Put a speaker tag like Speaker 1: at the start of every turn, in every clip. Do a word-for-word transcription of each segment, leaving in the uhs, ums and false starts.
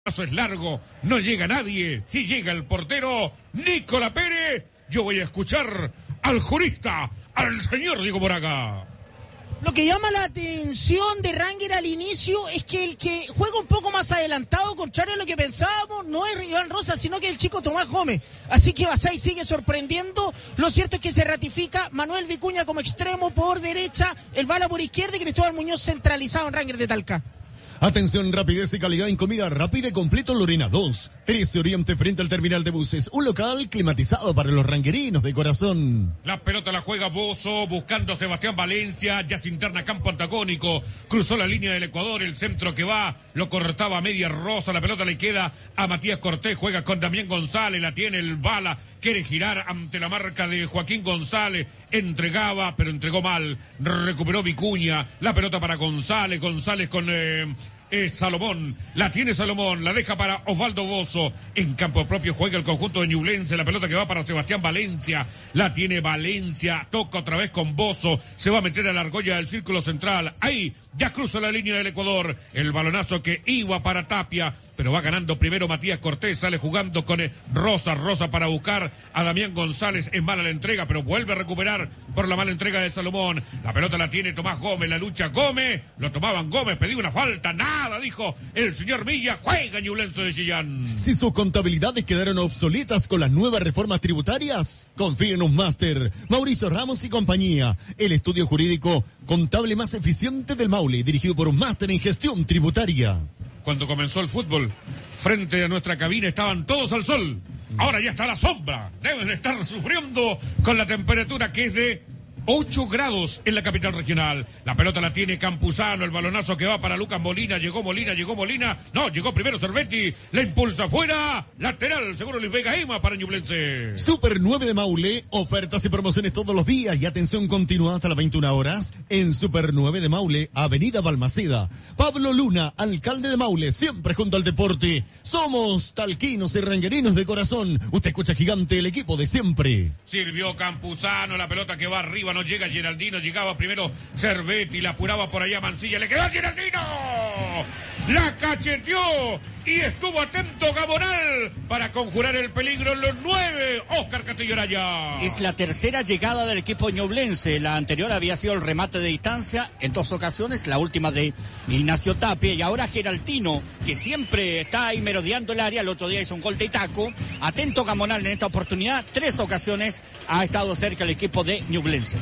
Speaker 1: Eso es largo, no llega nadie. Si llega el portero Nicolás Pérez, yo voy a escuchar al jurista, al señor Diego Moraga.
Speaker 2: Lo que llama la atención de Ranger al inicio es que el que juega un poco más adelantado, contrario a lo que pensábamos, no es Iván Rosa, sino que el chico Tomás Gómez. Así que Basay sigue sorprendiendo. Lo cierto es que se ratifica Manuel Vicuña como extremo por derecha, el Bala por izquierda y Cristóbal Muñoz centralizado en Ranger de Talca.
Speaker 3: Atención, rapidez y calidad en comida rápida y completo Lorena dos. trece Oriente frente al terminal de buses. Un local climatizado para los ranguerinos de corazón.
Speaker 1: La pelota la juega Bozo buscando a Sebastián Valencia. Ya se interna campo antagónico. Cruzó la línea del Ecuador. El centro que va lo cortaba a media Rosa. La pelota le queda a Matías Cortés. Juega con Damián González. La tiene el Bala. Quiere girar ante la marca de Joaquín González. Entregaba, pero entregó mal. Recuperó Vicuña. La pelota para González. González con... Eh, Es Salomón, la tiene Salomón, la deja para Osvaldo Bozo, en campo propio juega el conjunto de Ñublense, la pelota que va para Sebastián Valencia, la tiene Valencia, toca otra vez con Bozo, se va a meter a la argolla del círculo central, ahí ya cruza la línea del Ecuador, el balonazo que iba para Tapia, pero va ganando primero Matías Cortés, sale jugando con Rosa, Rosa para buscar a Damián González, es mala la entrega, pero vuelve a recuperar por la mala entrega de Salomón, la pelota la tiene Tomás Gómez, la lucha Gómez, lo tomaban Gómez, pedía una falta, nada, dijo el señor Villa, juega Ñublense de Chillán.
Speaker 3: Si sus contabilidades quedaron obsoletas con las nuevas reformas tributarias, confíe en un máster, Mauricio Ramos y compañía, el estudio jurídico contable más eficiente del Maule, dirigido por un máster en gestión tributaria.
Speaker 1: Cuando comenzó el fútbol, frente a nuestra cabina estaban todos al sol. Ahora ya está a la sombra. Deben estar sufriendo con la temperatura que es de ocho grados en la capital regional. La pelota la tiene Campuzano, el balonazo que va para Lucas Molina. Llegó Molina, llegó Molina. No, llegó primero Cervetti. La impulsa afuera. Lateral, seguro Luis Vega Ima para Ñublense.
Speaker 3: Super nueve de Maule, ofertas y promociones todos los días y atención continua hasta las veintiuna horas en Super nueve de Maule, Avenida Balmaceda. Pablo Luna, alcalde de Maule, siempre junto al deporte. Somos talquinos y ranguerinos de corazón. Usted escucha Gigante, el equipo de siempre.
Speaker 1: Sirvió Campuzano, la pelota que va arriba. No llega Geraldino, llegaba primero Cervetti, la apuraba por allá Mancilla, le quedó a Geraldino, la cacheteó y estuvo atento Gamonal para conjurar el peligro en los nueve. Oscar Castillo Araya.
Speaker 4: Es la tercera llegada del equipo ñublense, la anterior había sido el remate de distancia en dos ocasiones, la última de Ignacio Tapia y ahora Geraldino, que siempre está ahí merodeando el área, el otro día hizo un gol de taco, atento Gamonal en esta oportunidad, tres ocasiones ha estado cerca el equipo de Ñublense.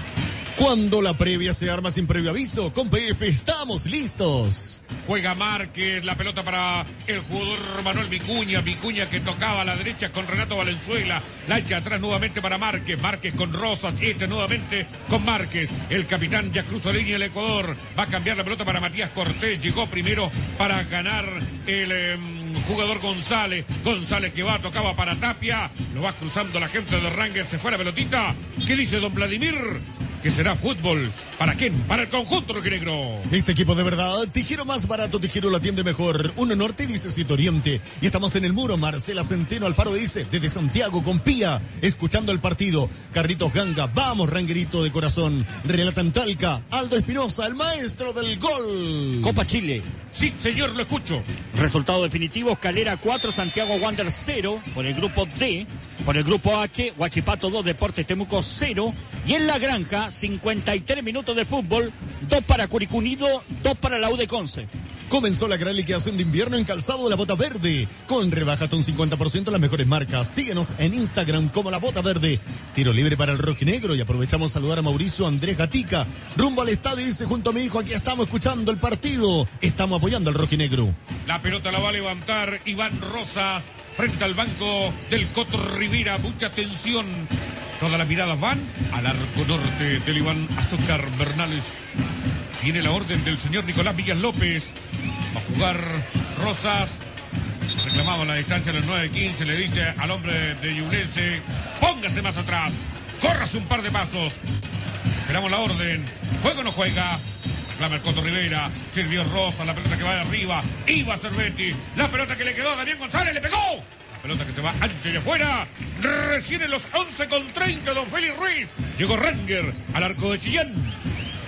Speaker 3: Cuando la previa se arma sin previo aviso, con P F estamos listos.
Speaker 1: Juega Márquez, la pelota para el jugador Manuel Vicuña, Vicuña que tocaba a la derecha con Renato Valenzuela, la echa atrás nuevamente para Márquez, Márquez con Rosas, este nuevamente con Márquez, el capitán ya cruzó la línea del Ecuador, va a cambiar la pelota para Matías Cortés, llegó primero para ganar el eh, jugador González, González que va, tocaba para Tapia, lo va cruzando la gente de Ranger, se fue la pelotita, ¿qué dice don Vladimir? Que será fútbol. ¿Para quién? Para el conjunto rojinegro.
Speaker 3: Este equipo de verdad, Tijero más barato, Tijero lo atiende mejor. Uno Norte dice Cito Oriente. Y estamos en el muro. Marcela Centeno Alfaro dice, desde Santiago con Pía, escuchando el partido. Carlitos Ganga, vamos Ranguerito de corazón. Relatan Talca, Aldo Espinosa, el maestro del gol.
Speaker 4: Copa Chile.
Speaker 1: Sí, señor, lo escucho.
Speaker 4: Resultado definitivo, Calera cuatro, Santiago Wander cero, por el grupo D, por el grupo H, Huachipato dos, Deportes Temuco cero, y en La Granja, cincuenta y tres minutos de fútbol, dos para Curicunido, dos para la U de Conce.
Speaker 3: Comenzó la gran liquidación de invierno en Calzado de la Bota Verde, con rebaja hasta un cincuenta por ciento en las mejores marcas. Síguenos en Instagram como La Bota Verde. Tiro libre para el rojinegro y aprovechamos a saludar a Mauricio Andrés Gatica. Rumbo al estadio dice junto a mi hijo, aquí estamos escuchando el partido. Estamos apoyando al rojinegro.
Speaker 1: La pelota la va a levantar Iván Rosas frente al banco del Coto Rivera. Mucha tensión. Todas las miradas van al arco norte del Iván Azúcar Bernales. Tiene la orden del señor Nicolás Villas López. Va a jugar Rosas. Reclamaba la distancia a los nueve quince. Le dice al hombre de Ñublense, póngase más atrás. Córrase un par de pasos. Esperamos la orden. ¿Juega o no juega? Reclama el Coto Rivera. Sirvió Rosas. La pelota que va arriba. Iba Cervetti. La pelota que le quedó a Damián González. Le pegó. La pelota que se va ancha y afuera. Recién en los once con treinta. Don Félix Ruiz. Llegó Ranger al arco de Chillán.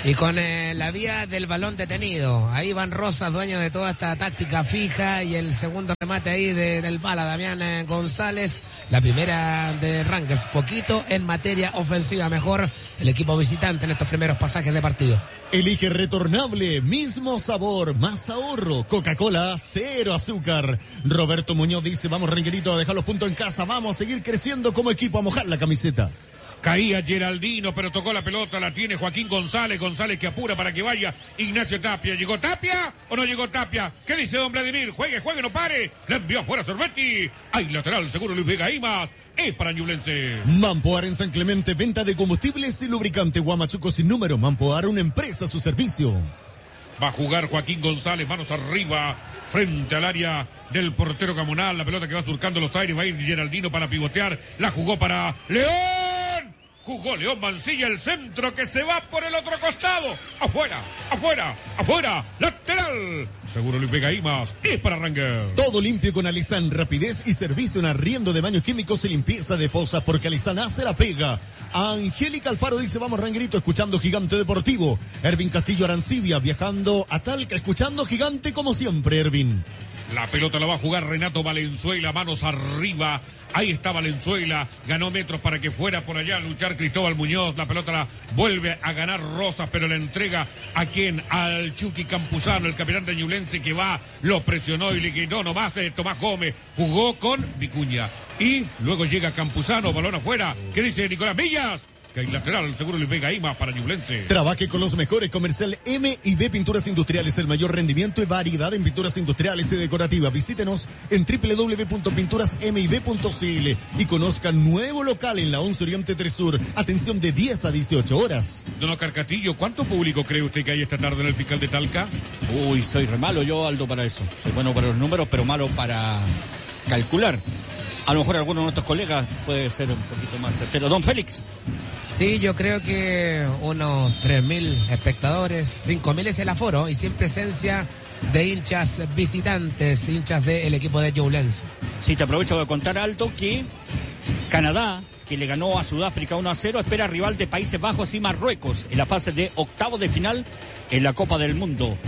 Speaker 5: Y con eh, la vía del balón detenido. Ahí Van Rosas, dueño de toda esta táctica fija. Y el segundo remate ahí de, del bala, Damián eh, González. La primera de Rangers. Poquito en materia ofensiva. Mejor el equipo visitante en estos primeros pasajes de partido.
Speaker 3: Elige retornable, mismo sabor, más ahorro. Coca-Cola, cero azúcar. Roberto Muñoz dice, vamos Renguerito a dejar los puntos en casa. Vamos a seguir creciendo como equipo, a mojar la camiseta.
Speaker 1: Caía Geraldino, pero tocó la pelota, la tiene Joaquín González, González que apura para que vaya Ignacio Tapia. ¿Llegó Tapia o no llegó Tapia? ¿Qué dice don Vladimir? Juegue, juegue, no pare. Le envió afuera Sorbetti. Hay lateral, seguro Luis Vega Imas. Es para Ñublense.
Speaker 3: Mampoar en San Clemente, venta de combustibles y lubricante. Guamachuco sin número. Mampoar, una empresa a su servicio.
Speaker 1: Va a jugar Joaquín González, manos arriba, frente al área del portero Gamonal. La pelota que va surcando los aires, va a ir Geraldino para pivotear. La jugó para León. Jugó León Mancilla, el centro que se va por el otro costado. Afuera, afuera, afuera. Lateral. Seguro Luis Vega Imas. Es para Ranger.
Speaker 3: Todo limpio con Alizán. Rapidez y servicio en arriendo de baños químicos y limpieza de fosas, porque Alizán hace la pega. Angélica Alfaro dice, vamos Rangerito, escuchando Gigante Deportivo. Ervin Castillo Arancibia, viajando a Talca, escuchando Gigante como siempre, Ervin.
Speaker 1: La pelota la va a jugar Renato Valenzuela, manos arriba. Ahí está Valenzuela, ganó metros para que fuera por allá a luchar Cristóbal Muñoz. La pelota la vuelve a ganar Rosas, pero la entrega a quien, al Chucky Campuzano, el capitán de Ñublense, que va, lo presionó y le quitó nomás eh, Tomás Gómez. Jugó con Vicuña. Y luego llega Campuzano, balón afuera. ¿Qué dice Nicolás Villas? Que hay lateral, seguro Luis Vega Imas para Ñublense.
Speaker 3: Trabaje con los mejores, comercial M y B Pinturas Industriales, el mayor rendimiento y variedad en pinturas industriales y decorativas. Visítenos en doble u doble u doble u punto pinturas m y b punto c l y conozcan nuevo local en la once Oriente tres Sur. Atención de diez a dieciocho horas.
Speaker 1: Don Oscar Castillo, ¿cuánto público cree usted que hay esta tarde en el Fiscal de Talca?
Speaker 4: Uy, soy re malo yo, Aldo, para eso. Soy bueno para los números, pero malo para calcular. A lo mejor alguno de nuestros colegas puede ser un poquito más certero. Don Félix.
Speaker 5: Sí, yo creo que unos tres mil espectadores, cinco mil es el aforo y sin presencia de hinchas visitantes, hinchas del equipo de Ñublense.
Speaker 4: Sí, te aprovecho de contar, Aldo, que Canadá, que le ganó a Sudáfrica uno a cero, espera rival de Países Bajos y Marruecos en la fase de octavos de final en la Copa del Mundo.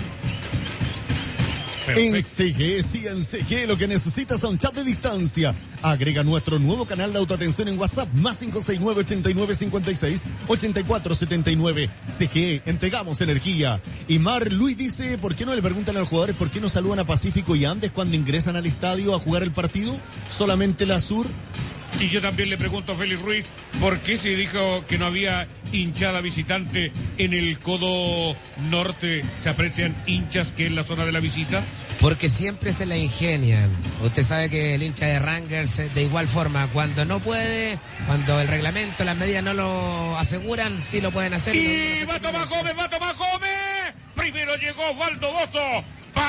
Speaker 3: Perfecto. En C G, sí, en C G, lo que necesitas a un chat de distancia. Agrega nuestro nuevo canal de autoatención en WhatsApp, más cinco seis nueve, ochenta y nueve, cincuenta y seis, ochenta y cuatro setenta y nueve. C G, entregamos energía. Y Mar Luis dice, ¿por qué no le preguntan a los jugadores por qué no saludan a Pacífico y Andes cuando ingresan al estadio a jugar el partido? ¿Solamente la Sur?
Speaker 1: Y yo también le pregunto a Félix Ruiz, ¿por qué se dijo que no había hinchada visitante en el codo norte? ¿Se aprecian hinchas que en la zona de la visita?
Speaker 5: Porque siempre se la ingenian. Usted sabe que el hincha de Rangers, de igual forma, cuando no puede, cuando el reglamento, las medidas no lo aseguran, sí lo pueden hacer.
Speaker 1: Y va Tomás Gómez, va Tomás Gómez. Primero llegó Osvaldo Bozo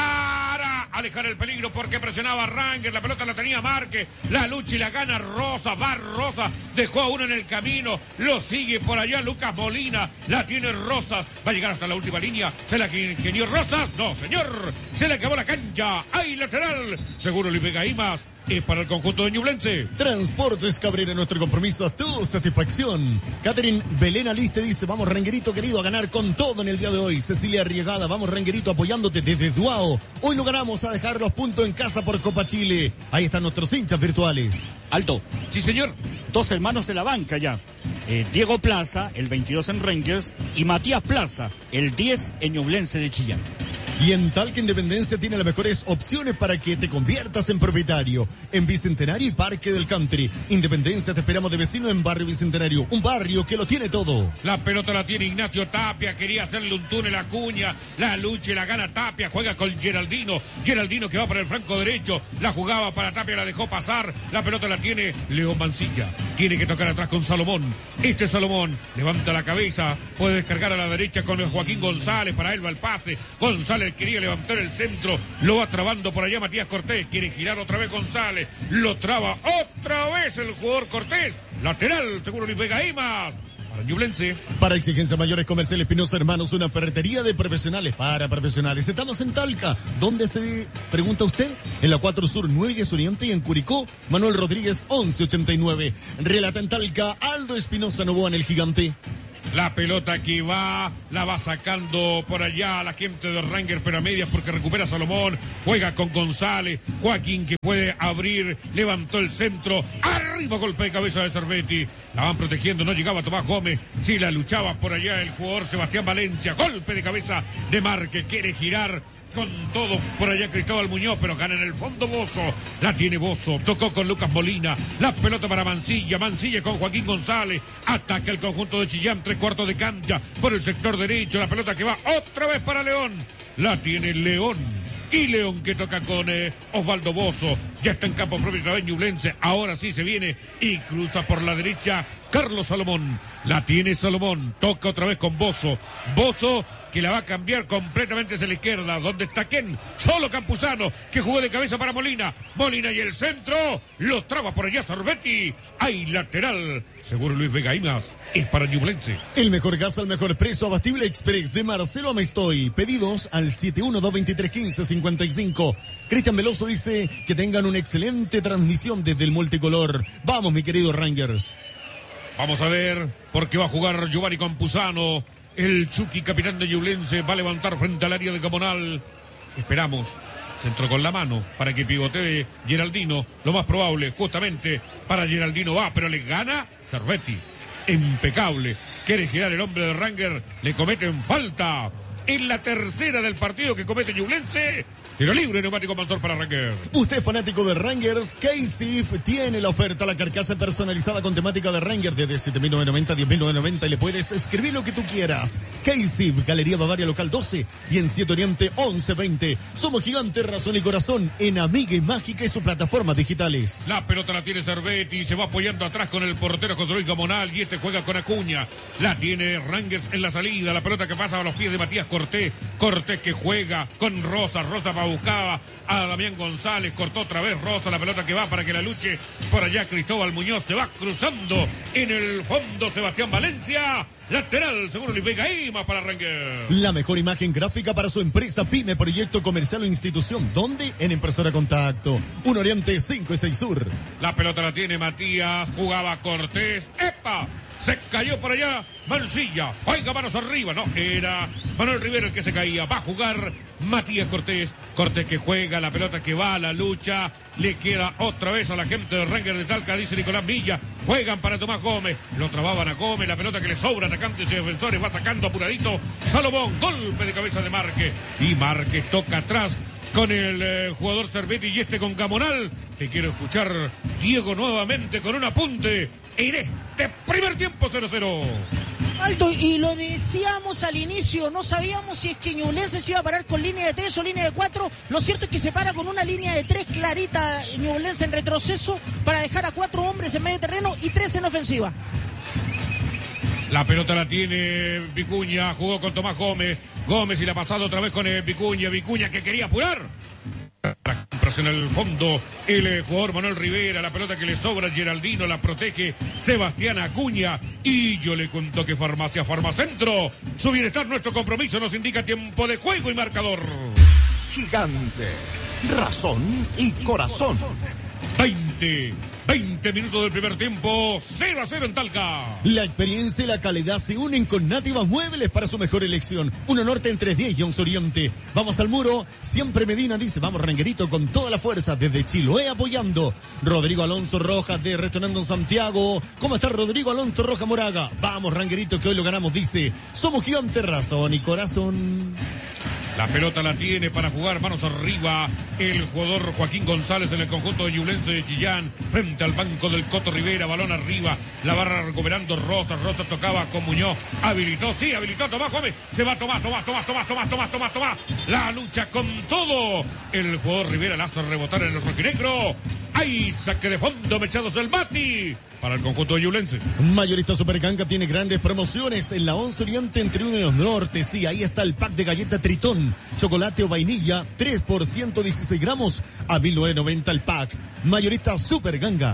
Speaker 1: para alejar el peligro porque presionaba a Rangers, la pelota la tenía Márquez, la lucha y la gana Rosa, va Rosa, dejó a uno en el camino, lo sigue por allá Lucas Molina, la tiene Rosas, va a llegar hasta la última línea, se la ingenió Rosas, no señor, se le acabó la cancha, hay lateral, seguro Luis Vega Imas. Es para el conjunto de Ñublense.
Speaker 3: Transportes Cabrera, nuestro compromiso a tu satisfacción. Catherine Belén Aliste dice, vamos Renguerito querido a ganar con todo en el día de hoy. Cecilia Arriegada, vamos Renguerito apoyándote desde Duao. Hoy logramos a dejar los puntos en casa por Copa Chile. Ahí están nuestros hinchas virtuales.
Speaker 4: Alto.
Speaker 1: Sí, señor.
Speaker 4: Dos hermanos en la banca ya. Eh, Diego Plaza, el veintidós en Rangers, y Matías Plaza, el diez en Ñublense de Chillán.
Speaker 3: Y en Talca Independencia tiene las mejores opciones para que te conviertas en propietario. En Bicentenario y Parque del Country. Independencia, te esperamos de vecino en Barrio Bicentenario. Un barrio que lo tiene todo.
Speaker 1: La pelota la tiene Ignacio Tapia. Quería hacerle un túnel a Acuña. La lucha y la gana Tapia. Juega con Geraldino. Geraldino que va para el flanco derecho. La jugaba para Tapia, la dejó pasar. La pelota la tiene León Mancilla. Tiene que tocar atrás con Salomón. Este Salomón levanta la cabeza. Puede descargar a la derecha con el Joaquín González. Para él va el pase. González quería levantar el centro, lo va trabando por allá Matías Cortés, quiere girar otra vez González, lo traba otra vez el jugador Cortés, lateral, seguro Luis Vega Imas, para Ñublense.
Speaker 3: Para exigencias mayores, Comercial Espinosa Hermanos, una ferretería de profesionales para profesionales. Estamos en Talca, ¿dónde se pregunta usted? En la cuatro Sur, nueve diez Oriente, y en Curicó, Manuel Rodríguez, once ochenta y nueve. Relata en Talca, Aldo Espinosa Novoa en el Gigante.
Speaker 1: La pelota que va, la va sacando por allá la gente de Rangers, pero a medias porque recupera Salomón, juega con González, Joaquín que puede abrir, levantó el centro, arriba golpe de cabeza de Cervetti, la van protegiendo, no llegaba Tomás Gómez, sí la luchaba por allá el jugador Sebastián Valencia, golpe de cabeza de Marque, quiere girar con todo por allá Cristóbal Muñoz, pero gana en el fondo Bozo, la tiene Bozo, tocó con Lucas Molina, la pelota para Mancilla, Mancilla con Joaquín González, ataca el conjunto de Chillán, tres cuartos de cancha, por el sector derecho, la pelota que va otra vez para León, la tiene León, y León que toca con eh, Osvaldo Bozo, ya está en campo propio otra vez Ñublense, ahora sí se viene y cruza por la derecha Carlos Salomón, la tiene Salomón, toca otra vez con Bozo, Bozo que la va a cambiar completamente hacia la izquierda, donde está Ken, solo Campuzano, que jugó de cabeza para Molina, Molina y el centro, los traba por allá Cervetti, hay lateral, seguro Luis Vega y más, es para Ñublense.
Speaker 3: El mejor gas al mejor precio, Abastible Express de Marcelo Amestoy, pedidos al siete uno dos dos tres uno cinco cinco cinco. Cristian Veloso dice que tengan una excelente transmisión desde el multicolor. Vamos mi querido Rangers.
Speaker 1: Vamos a ver, porque va a jugar Giovanni Campuzano. El Chucky, capitán de Ñublense, va a levantar frente al área de Gamonal. Esperamos. Centro con la mano para que pivotee Geraldino. Lo más probable, justamente, para Geraldino va, pero le gana Cervetti. Impecable. Quiere girar el hombre de Ranger. Le cometen falta. En la tercera del partido que comete Ñublense. Tiro libre, neumático Mansor para Rangers.
Speaker 3: Usted es fanático de Rangers, K-Sif tiene la oferta, la carcasa personalizada con temática de Rangers desde siete mil novecientos noventa, diez mil novecientos noventa y le puedes escribir lo que tú quieras. K-Sif, Galería Bavaria Local doce y en siete Oriente once veinte. Somos gigantes, razón y corazón en Amiga y Mágica y sus plataformas digitales.
Speaker 1: La pelota la tiene Cervetti, se va apoyando atrás con el portero José Luis Gamonal y este juega con Acuña. La tiene Rangers en la salida, la pelota que pasa a los pies de Matías Cortés. Cortés que juega con Rosa, Rosa va buscaba a Damián González, cortó otra vez Rosa, la pelota que va para que la luche por allá Cristóbal Muñoz, se va cruzando en el fondo Sebastián Valencia, lateral, seguro Luis Vega y más para Rangers.
Speaker 3: La mejor imagen gráfica para su empresa, pyme, proyecto comercial o institución. ¿Dónde? En Impresora Contacto, un Oriente cinco y seis Sur.
Speaker 1: La pelota la tiene Matías, jugaba Cortés, ¡epa! Se cayó por allá Mancilla, oiga, manos arriba, no, era Manuel Rivera el que se caía, va a jugar Matías Cortés, Cortés que juega, la pelota que va a la lucha, le queda otra vez a la gente de Rangers de Talca, dice Nicolás Villa, juegan para Tomás Gómez, lo trababan a Gómez, la pelota que le sobra, atacantes y defensores, va sacando apuradito, Salomón, golpe de cabeza de Márquez, y Márquez toca atrás, con el eh, jugador Cervetti y este con Gamonal. Te quiero escuchar, Diego, nuevamente con un apunte en este primer tiempo cero cero.
Speaker 2: Alto, y lo decíamos al inicio, no sabíamos si es que Ñublense se iba a parar con línea de tres o línea de cuatro. Lo cierto es que se para con una línea de tres clarita Ñublense en retroceso para dejar a cuatro hombres en medio terreno y tres en ofensiva.
Speaker 1: La pelota la tiene Vicuña, jugó con Tomás Gómez. Gómez y la ha pasado otra vez con eh, Vicuña. Vicuña que quería apurar. En el fondo el eh, jugador Manuel Rivera, la pelota que le sobra a Geraldino, la protege Sebastián Acuña. Y yo le cuento que Farmacia Farmacentro, su bienestar, nuestro compromiso, nos indica tiempo de juego y marcador.
Speaker 6: Gigante, razón y corazón.
Speaker 1: veinte, veinte minutos del primer tiempo, cero a cero en Talca.
Speaker 3: La experiencia y la calidad se unen con Nativas Muebles para su mejor elección. Uno Norte entre diez y once Oriente. Vamos al muro, siempre Medina dice, vamos Ranguerito con toda la fuerza desde Chiloé apoyando. Rodrigo Alonso Rojas de Retornando en Santiago. ¿Cómo está Rodrigo Alonso Rojas Moraga? Vamos Ranguerito que hoy lo ganamos, dice. Somos gigantes, razón y corazón.
Speaker 1: La pelota la tiene para jugar manos arriba el jugador Joaquín González en el conjunto de Ñublense de Chillán, frente al banco del Coto Rivera, balón arriba, la barra recuperando Rosa, Rosa tocaba con Muñoz, habilitó, sí, habilitó Tomás Gómez, se va Tomás, Tomás, Tomás, Tomás, Tomás, Tomás, Tomás, Tomás, la lucha con todo, el jugador Rivera la hace rebotar en el rojinegro, ahí saque de fondo, mechados el Mati, para el conjunto de Ñublense.
Speaker 3: Mayorista Superganga tiene grandes promociones en la once Oriente entre uno y los Norte. Sí, ahí está el pack de galleta Tritón, chocolate o vainilla, tres por ciento dieciséis gramos a mil novecientos noventa el pack. Mayorista Superganga.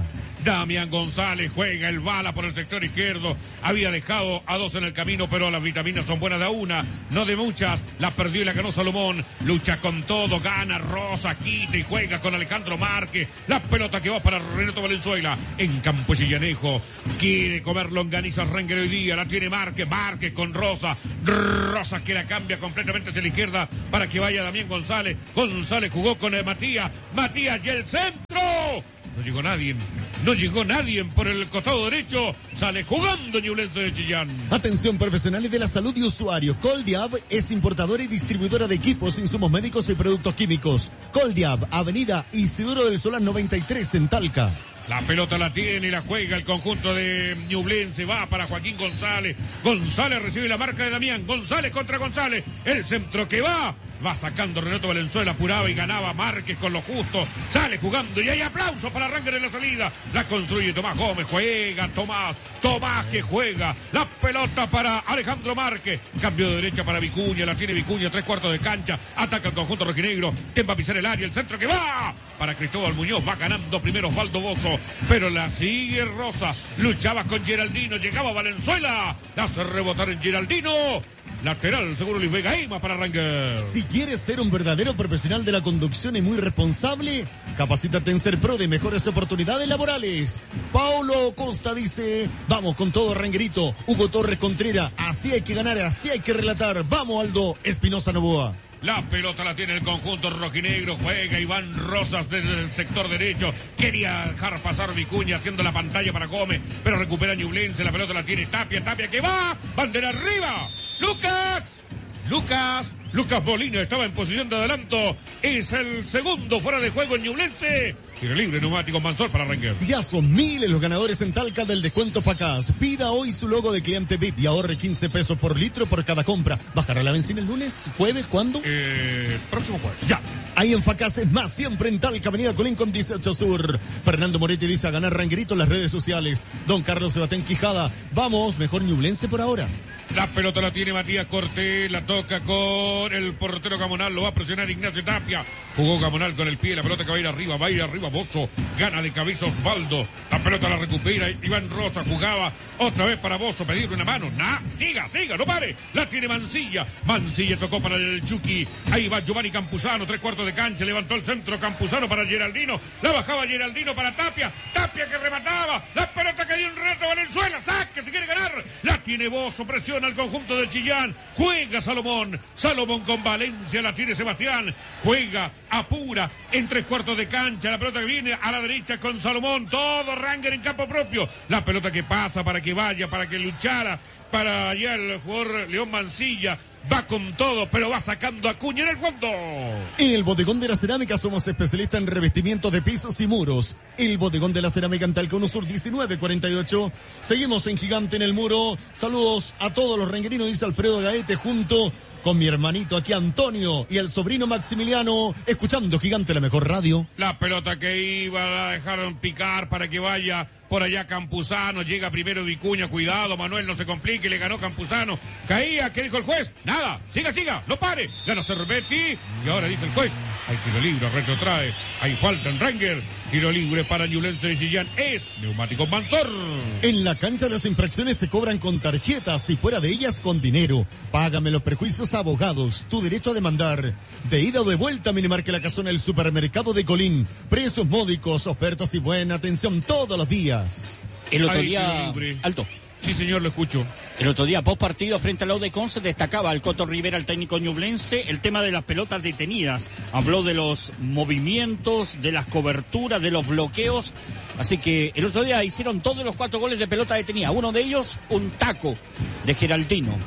Speaker 1: Damián González juega el bala por el sector izquierdo. Había dejado a dos en el camino, pero las vitaminas son buenas de a una, no de muchas. La perdió y la ganó Salomón. Lucha con todo, gana Rosa, quita y juega con Alejandro Márquez. La pelota que va para Renato Valenzuela en Campo Chillanejo. Quiere comer longaniza Renguer hoy día. La tiene Márquez, Márquez con Rosa. Rosa que la cambia completamente hacia la izquierda para que vaya Damián González. González jugó con el Matías. Matías y el centro. No llegó nadie, no llegó nadie por el costado derecho. Sale jugando Ñublense de Chillán.
Speaker 3: Atención profesionales de la salud y usuario. Coldiab es importadora y distribuidora de equipos, insumos médicos y productos químicos. Coldiab, Avenida Isidoro del Solar noventa y tres en Talca.
Speaker 1: La pelota la tiene y la juega el conjunto de Ñublense. Va para Joaquín González. González recibe la marca de Damián. González contra González. El centro que va. Va sacando Renato Valenzuela, apuraba y ganaba Márquez con lo justo. Sale jugando y hay aplausos para Ranger en la salida. La construye Tomás Gómez. Juega Tomás. Tomás que juega. La pelota para Alejandro Márquez. Cambio de derecha para Vicuña. La tiene Vicuña. Tres cuartos de cancha. Ataca el conjunto rojinegro. ¿Quién va a pisar el área? El centro que va para Cristóbal Muñoz. Va ganando primero Osvaldo Bozo. Pero la sigue Rosa. Luchaba con Geraldino. Llegaba Valenzuela. La hace rebotar en Geraldino. Lateral, seguro Luis Vega, Ima para Ranger.
Speaker 3: Si quieres ser un verdadero profesional de la conducción y muy responsable, capacítate en Ser Pro de mejores oportunidades laborales. Paulo Costa dice, vamos con todo Rangerito. Hugo Torres Contreras, así hay que ganar, así hay que relatar. Vamos Aldo Espinosa Novoa.
Speaker 1: La pelota la tiene el conjunto rojinegro. Juega Iván Rosas desde el sector derecho. Quería dejar pasar Vicuña haciendo la pantalla para Gómez, pero recupera Ñublense. La pelota la tiene Tapia. Tapia que va. Bandera arriba. Lucas. Lucas. Lucas Molina estaba en posición de adelanto. Es el segundo fuera de juego en Ñublense. Tiro libre, neumático Mansor para Ranger.
Speaker 3: Ya son miles los ganadores en Talca del descuento Facaz. Pida hoy su logo de cliente V I P y ahorre quince pesos por litro por cada compra. ¿Bajará la benzina el lunes? ¿Jueves? ¿Cuándo?
Speaker 1: Eh, próximo jueves.
Speaker 3: Ya. Ahí en Facaz es más, siempre en Talca, Avenida Colín con dieciocho Sur. Fernando Moretti dice a ganar Rangerito en las redes sociales. Don Carlos Sebastián Quijada. Vamos, mejor Ñublense por ahora.
Speaker 1: La pelota la tiene Matías Cortés, la toca con el portero Gamonal, lo va a presionar Ignacio Tapia. Jugó Gamonal con el pie, la pelota que va a ir arriba, va a ir arriba Bozo, gana de cabeza Osvaldo. La pelota la recupera, Iván Rosa jugaba otra vez para Bozo, pedirle una mano. Nah, siga, siga, no pare. La tiene Mancilla, Mancilla tocó para el Chucky. Ahí va Giovanni Campuzano, tres cuartos de cancha, levantó el centro Campuzano para Geraldino. La bajaba Geraldino para Tapia, Tapia que remataba. La pelota que dio un reto Valenzuela, saque, si quiere ganar. La tiene Bozo, presiona al conjunto de Chillán, juega Salomón, Salomón con Valencia, la tiene Sebastián, juega, apura, en tres cuartos de cancha, la pelota que viene a la derecha con Salomón, todo Ranger en campo propio, la pelota que pasa para que vaya, para que luchara, para allá el jugador León Mancilla, va con todo, pero va sacando a Acuña en el fondo.
Speaker 3: En el Bodegón de la Cerámica somos especialistas en revestimientos de pisos y muros. El Bodegón de la Cerámica en Talca Sur diecinueve cuarenta y ocho. Seguimos en Gigante en el Muro. Saludos a todos los ranguerinos, dice Alfredo Gaete, junto con mi hermanito aquí Antonio y el sobrino Maximiliano, escuchando Gigante, la mejor radio.
Speaker 1: La pelota que iba la dejaron picar para que vaya por allá Campuzano, llega primero Vicuña, cuidado, Manuel, no se complique, le ganó Campuzano, caía, ¿qué dijo el juez? Nada, siga, siga, no pare, gana Cervetti, y ahora dice el juez, hay tiro libre, retrotrae, hay falta en Ranger, tiro libre para Ñublense de Chillán, es Neumático Mansor.
Speaker 3: En la cancha las infracciones se cobran con tarjetas y fuera de ellas con dinero. Págame los perjuicios a abogados, tu derecho a demandar. De ida o de vuelta, Minimarque La Casona, el supermercado de Colín. Precios módicos, ofertas y buena atención todos los días.
Speaker 4: El otro
Speaker 1: Ay,
Speaker 4: día, alto.
Speaker 1: Sí, señor, lo escucho.
Speaker 4: El otro día, post partido frente al Aude Conce, destacaba al Coto Rivera, el técnico ñublense, el tema de las pelotas detenidas. Habló de los movimientos, de las coberturas, de los bloqueos. Así que el otro día hicieron todos los cuatro goles de pelota detenida. Uno de ellos, un taco de Geraldino.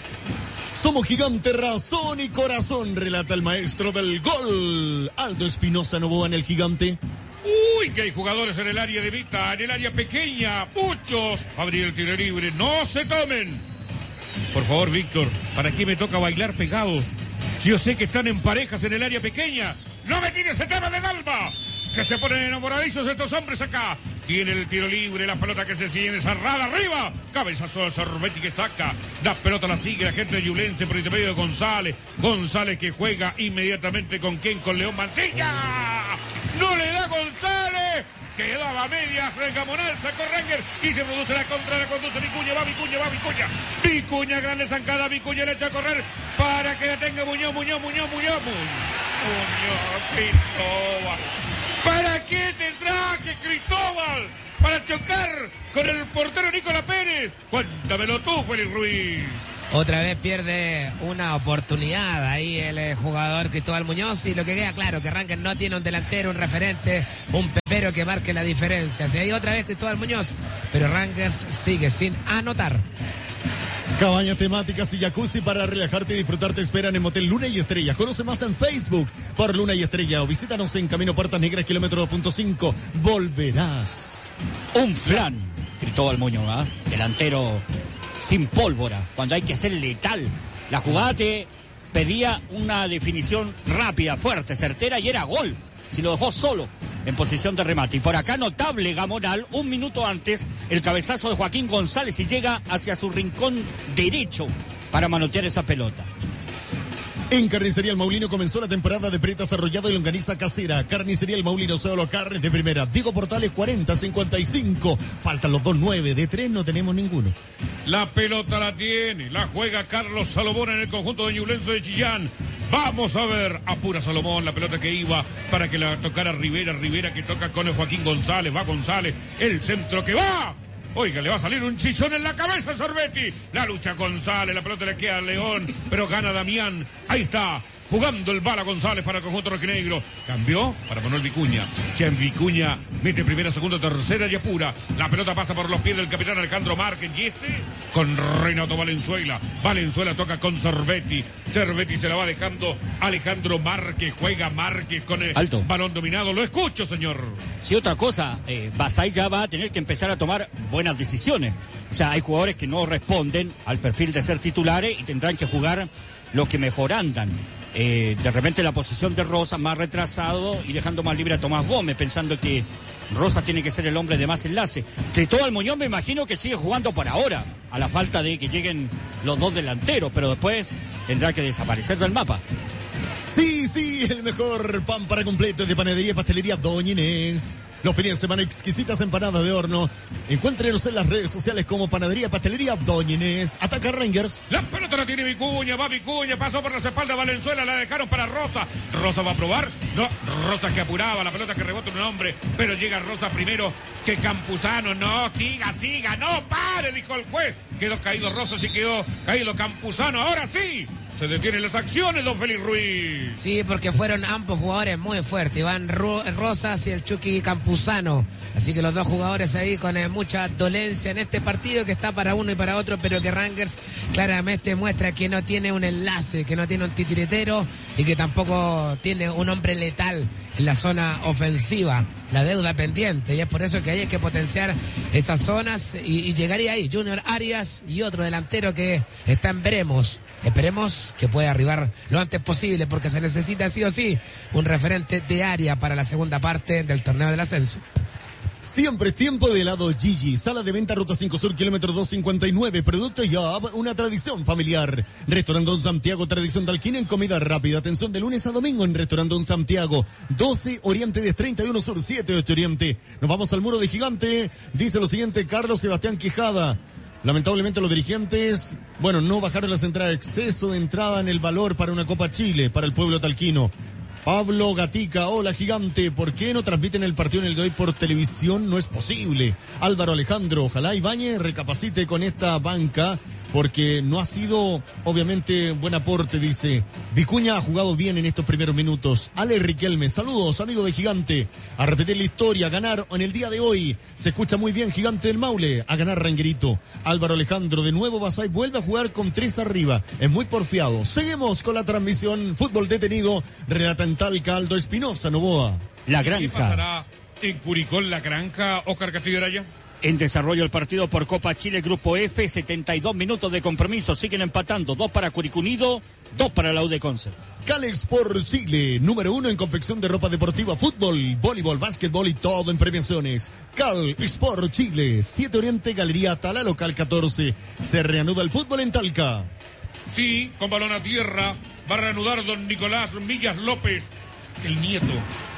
Speaker 3: Somos Gigante, razón y corazón, relata el maestro del gol. Aldo Espinosa Novoa en el Gigante.
Speaker 1: Uy, que hay jugadores en el área de Vita, en el área pequeña, muchos. Abrir el tiro libre, no se tomen. Por favor, Víctor, ¿para qué me toca bailar pegados? Si yo sé que están en parejas en el área pequeña, no me tire ese tema de Dalma. Que se ponen enamoradizos estos hombres acá. Tiene el tiro libre, la pelota que se sigue cerrada arriba. Cabezazo de Cervetti que saca. La pelota la sigue la gente de Ñublense por intermedio de González. González que juega inmediatamente con quién, con León Mancilla. No le da González. quedaba medias, Gamonal, sacó Ranger y se produce la contra, la conduce Vicuña, va Vicuña, va Vicuña. Vicuña, grande zancada, Vicuña le echa a correr para que la tenga Muñoz, Muñoz, Muñoz, Muñoz. Muñoz, Cristóbal. ¿Para qué te traje, Cristóbal? Para chocar con el portero Nicolás Pérez. Cuéntamelo tú, Félix Ruiz.
Speaker 5: Otra vez pierde una oportunidad ahí el eh, jugador Cristóbal Muñoz, y lo que queda claro que Rangers no tiene un delantero, un referente, un pepero que marque la diferencia. Si hay otra vez Cristóbal Muñoz, pero Rangers sigue sin anotar.
Speaker 3: Cabañas temáticas y jacuzzi para relajarte y disfrutar te esperan en Motel Luna y Estrella. Conoce más en Facebook por Luna y Estrella o visítanos en Camino Puertas Negras, kilómetro dos punto cinco. Volverás.
Speaker 4: Un flan, Cristóbal Muñoz, ¿eh? Delantero sin pólvora, cuando hay que ser letal. La jugada te pedía una definición rápida, fuerte, certera, y era gol. Si lo dejó solo en posición de remate. Y por acá notable Gamonal, un minuto antes, el cabezazo de Joaquín González y llega hacia su rincón derecho para manotear esa pelota.
Speaker 3: En Carnicería El Maulino comenzó la temporada de pretas arrollado y longaniza casera. Carnicería El Maulino, solo carnes de primera. Diego Portales cuarenta cincuenta y cinco. Faltan los dos nueve. De tres no tenemos ninguno.
Speaker 1: La pelota la tiene, la juega Carlos Salomón en el conjunto de Ñublense de Chillán. Vamos a ver, apura Salomón, la pelota que iba para que la tocara Rivera. Rivera que toca con el Joaquín González. Va González, el centro que va. Oiga, le va a salir un chillón en la cabeza a Sorbetti. La lucha González, la pelota le queda a León, pero gana Damián. Ahí está, jugando el bala González para el conjunto rojinegro. Cambió para Manuel Vicuña. Jean Vicuña mete primera, segunda, tercera y apura. La pelota pasa por los pies del capitán Alejandro Márquez. Y este con Renato Valenzuela. Valenzuela toca con Sorbetti. Sorbetti se la va dejando Alejandro Márquez. Juega Márquez con el
Speaker 4: Alto.
Speaker 1: balón dominado. Lo escucho, señor.
Speaker 4: Si otra cosa, eh, Basay ya va a tener que empezar a tomar buenas decisiones. O sea, hay jugadores que no responden al perfil de ser titulares y tendrán que jugar los que mejor andan. Eh, de repente la posición de Rosa más retrasado y dejando más libre a Tomás Gómez, pensando que Rosa tiene que ser el hombre de más enlace. Cristóbal Muñoz me imagino que sigue jugando por ahora, a la falta de que lleguen los dos delanteros, pero después tendrá que desaparecer del mapa.
Speaker 3: Sí, sí, el mejor pan para completo de Panadería y Pastelería Doña Inés. Los fines de semana, exquisitas empanadas de horno. Encuéntrenos en las redes sociales como Panadería y Pastelería Doña Inés. Ataca Rangers.
Speaker 1: La pelota la tiene Vicuña, va Vicuña, pasó por las espaldas Valenzuela, la dejaron para Rosa. Rosa va a probar. No, Rosa que apuraba, la pelota que rebota un hombre, pero llega Rosa primero que Campuzano. No, siga, siga, no, pare, dijo el juez. Quedó caído Rosa, sí quedó caído Campuzano. Ahora sí. Se detienen las acciones, don Félix Ruiz.
Speaker 5: Sí, porque fueron ambos jugadores muy fuertes. Iván Ro- Rosas y el Chucky Campuzano. Así que los dos jugadores ahí con eh, mucha dolencia en este partido que está para uno y para otro, pero que Rangers claramente muestra que no tiene un enlace, que no tiene un titiritero y que tampoco tiene un hombre letal en la zona ofensiva. La deuda pendiente, y es por eso que hay que potenciar esas zonas y, y llegaría ahí Junior Arias y otro delantero que está en veremos. Esperemos que pueda arribar lo antes posible, porque se necesita sí o sí un referente de área para la segunda parte del torneo del ascenso.
Speaker 3: Siempre es tiempo de helado Gigi. Sala de venta Ruta cinco Sur, kilómetro doscientos cincuenta y nueve. Producto Yab, una tradición familiar. Restaurante Don Santiago, tradición talquina en comida rápida. Atención de lunes a domingo en Restaurante Don Santiago. doce Oriente diez treinta y uno Sur, siete ocho Oriente. Nos vamos al muro de Gigante. Dice lo siguiente Carlos Sebastián Quijada. Lamentablemente los dirigentes, bueno, no bajaron las entradas. Exceso de entrada en el valor para una Copa Chile, para el pueblo talquino. Pablo Gatica, hola Gigante, ¿por qué no transmiten el partido en el de hoy por televisión? No es posible. Álvaro Alejandro, ojalá Ibáñez recapacite con esta banca, porque no ha sido, obviamente, buen aporte, dice. Vicuña ha jugado bien en estos primeros minutos. Ale Riquelme, saludos, amigo de Gigante. A repetir la historia, a ganar en el día de hoy. Se escucha muy bien, Gigante del Maule, a ganar Ranguerito. Álvaro Alejandro, de nuevo Basay vuelve a jugar con tres arriba. Es muy porfiado. Seguimos con la transmisión. Fútbol detenido. Relata en Talca, Aldo Espinosa, Novoa.
Speaker 4: La
Speaker 1: ¿Qué
Speaker 4: Granja.
Speaker 1: pasará en Curicó, en La Granja, Oscar Castillo Araya?
Speaker 4: En desarrollo el partido por Copa Chile Grupo F, setenta y dos minutos de compromiso, siguen empatando, dos para Curicó Unido, dos para la U de Conce.
Speaker 3: Calex por Chile, número uno en confección de ropa deportiva, fútbol, voleibol, básquetbol y todo en premiaciones. Cal Sport Chile, siete Oriente, Galería Tala, local catorce. Se reanuda el fútbol en Talca.
Speaker 1: Sí, con balón a tierra, va a reanudar don Nicolás Millas López, el nieto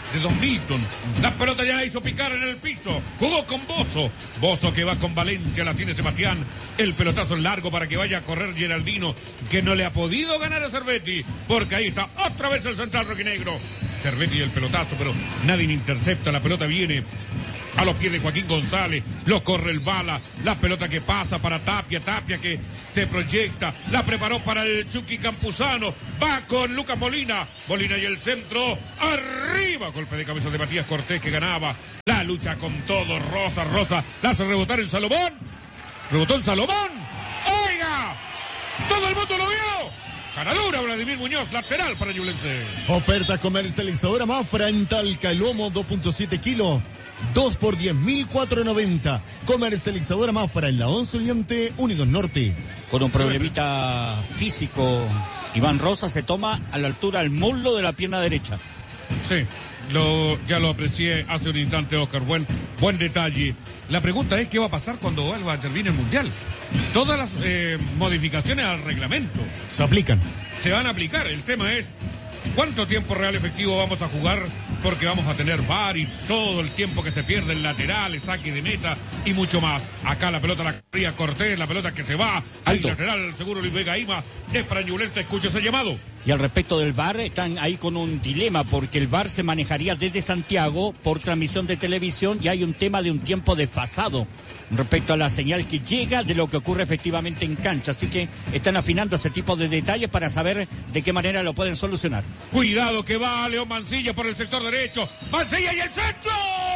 Speaker 1: de Don Milton. La pelota ya la hizo picar en el piso. Jugó con Bozo. Bozo que va con Valencia, la tiene Sebastián. El pelotazo largo para que vaya a correr Geraldino, que no le ha podido ganar a Cervetti, porque ahí está otra vez el central rojinegro. Cervetti y el pelotazo, pero nadie intercepta. La pelota viene a los pies de Joaquín González, lo corre el bala, la pelota que pasa para Tapia, Tapia que se proyecta, la preparó para el Chucky Campuzano, va con Lucas Molina, Molina y el centro, arriba, golpe de cabeza de Matías Cortés que ganaba, la lucha con todo, Rosa, Rosa, la hace rebotar en Salomón, rebotó en Salomón, oiga, todo el mundo lo vio. Caradura, Vladimir Muñoz, lateral para Ñublense.
Speaker 3: Oferta comercializadora Mafra en Talca, el lomo dos punto siete kilos. dos por diez mil cuatrocientos noventa. Comercializadora Mafra en la once Oriente, Unidos Norte.
Speaker 4: Con un problemita físico, Iván Rosa se toma a la altura del muslo de la pierna derecha.
Speaker 1: Sí, lo, ya lo aprecié hace un instante, Oscar. Buen, buen detalle. La pregunta es qué va a pasar cuando Alba termine el Mundial. Todas las eh, modificaciones al reglamento
Speaker 3: Se aplican.
Speaker 1: se van a aplicar. El tema es cuánto tiempo real efectivo vamos a jugar, porque vamos a tener V A R y todo el tiempo que se pierde en laterales, saque de meta y mucho más. Acá la pelota la corría Cortés, la pelota que se va al lateral, seguro Luis Vega Ima, es para Ñublense, escucha ese llamado.
Speaker 4: Y al respecto del V A R, están ahí con un dilema, porque el V A R se manejaría desde Santiago por transmisión de televisión y hay un tema de un tiempo desfasado respecto a la señal que llega de lo que ocurre efectivamente en cancha. Así que están afinando ese tipo de detalles para saber de qué manera lo pueden solucionar.
Speaker 1: Cuidado que va León Mancilla por el sector derecho. Mancilla y el centro.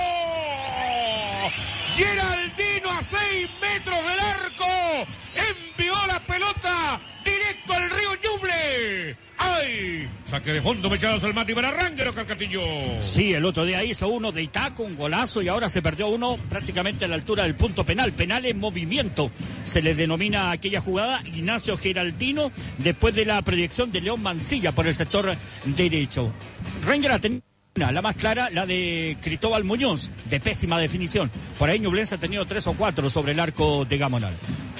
Speaker 1: Geraldino a seis metros del arco. Envió la pelota directo al río Ñuble. ¡Ay! Saque de fondo, mechados al mate para Rangel, Oscar Castillo.
Speaker 4: Sí, el otro día hizo uno de Itaco, un golazo, y ahora se perdió uno prácticamente a la altura del punto penal. Penal en movimiento, se le denomina aquella jugada. Ignacio Geraldino, después de la proyección de León Mancilla por el sector derecho. Rangel ha tenido la más clara, la de Cristóbal Muñoz, de pésima definición. Por ahí Ñublense ha tenido tres o cuatro sobre el arco de Gamonal.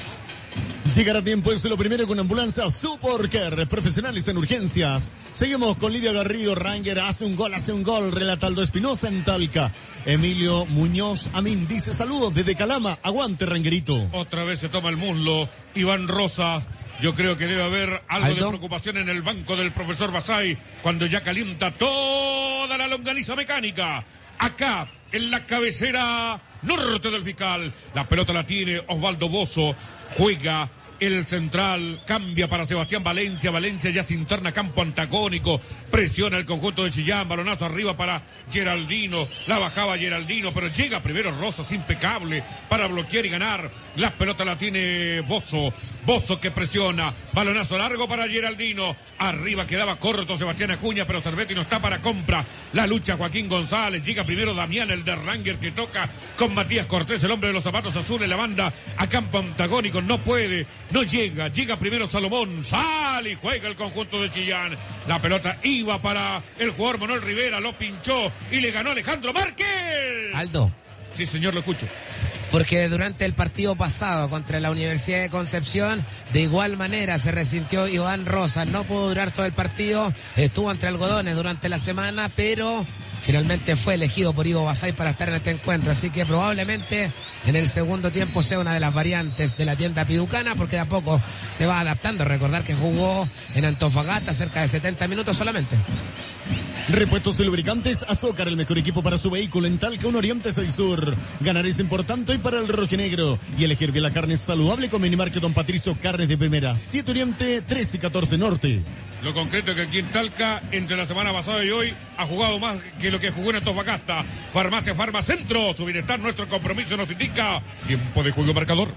Speaker 3: Llegar a tiempo es lo primero con Ambulancia Supercare, profesionales en urgencias. Seguimos con Lidia Garrido. Ranger hace un gol, hace un gol. Relata Aldo Espinosa en Talca. Emilio Muñoz Amín dice saludos desde Calama. Aguante, Rangerito.
Speaker 1: Otra vez se toma el muslo. Iván Rosa. Yo creo que debe haber algo
Speaker 5: Aldo.
Speaker 1: de preocupación en el banco del profesor Basay cuando ya calienta toda la longaniza mecánica. Acá, en la cabecera norte del fiscal. La pelota la tiene Osvaldo Bozo. Juega el central, cambia para Sebastián Valencia. Valencia ya se interna campo antagónico. Presiona el conjunto de Chillán. Balonazo arriba para Geraldino. La bajaba Geraldino, pero llega primero Rosas, impecable para bloquear y ganar. La pelota la tiene Bozo. Bozo que presiona. Balonazo largo para Geraldino. Arriba quedaba corto Sebastián Acuña, pero Cervetti no está para compra. La lucha Joaquín González. Llega primero Damián, el de Ranger, que toca con Matías Cortés, el hombre de los zapatos azules. La banda a campo antagónico. No puede, no llega. Llega primero Salomón. Sale y juega el conjunto de Chillán. La pelota iba para el jugador Manuel Rivera. Lo pinchó y le ganó Alejandro Márquez.
Speaker 5: Aldo.
Speaker 1: Sí, señor, lo escucho.
Speaker 5: Porque durante el partido pasado contra la Universidad de Concepción, de igual manera se resintió Iván Rosa. No pudo durar todo el partido, estuvo entre algodones durante la semana, pero finalmente fue elegido por Ivo Basay para estar en este encuentro. Así que probablemente en el segundo tiempo sea una de las variantes de la tienda piducana, porque de a poco se va adaptando. Recordar que jugó en Antofagasta cerca de setenta minutos solamente.
Speaker 3: Repuestos y lubricantes Azócar, el mejor equipo para su vehículo en Talca, un Oriente seis Sur. Ganar es importante hoy para el rojinegro. Y elegir bien la carne saludable con Minimarket Don Patricio, carnes de primera. siete Oriente, trece y catorce Norte.
Speaker 1: Lo concreto es que aquí en Talca, entre la semana pasada y hoy, ha jugado más que lo que jugó en Antofagasta. Farmacia Farmacentro, su bienestar, nuestro compromiso nos indica. Tiempo de juego marcador.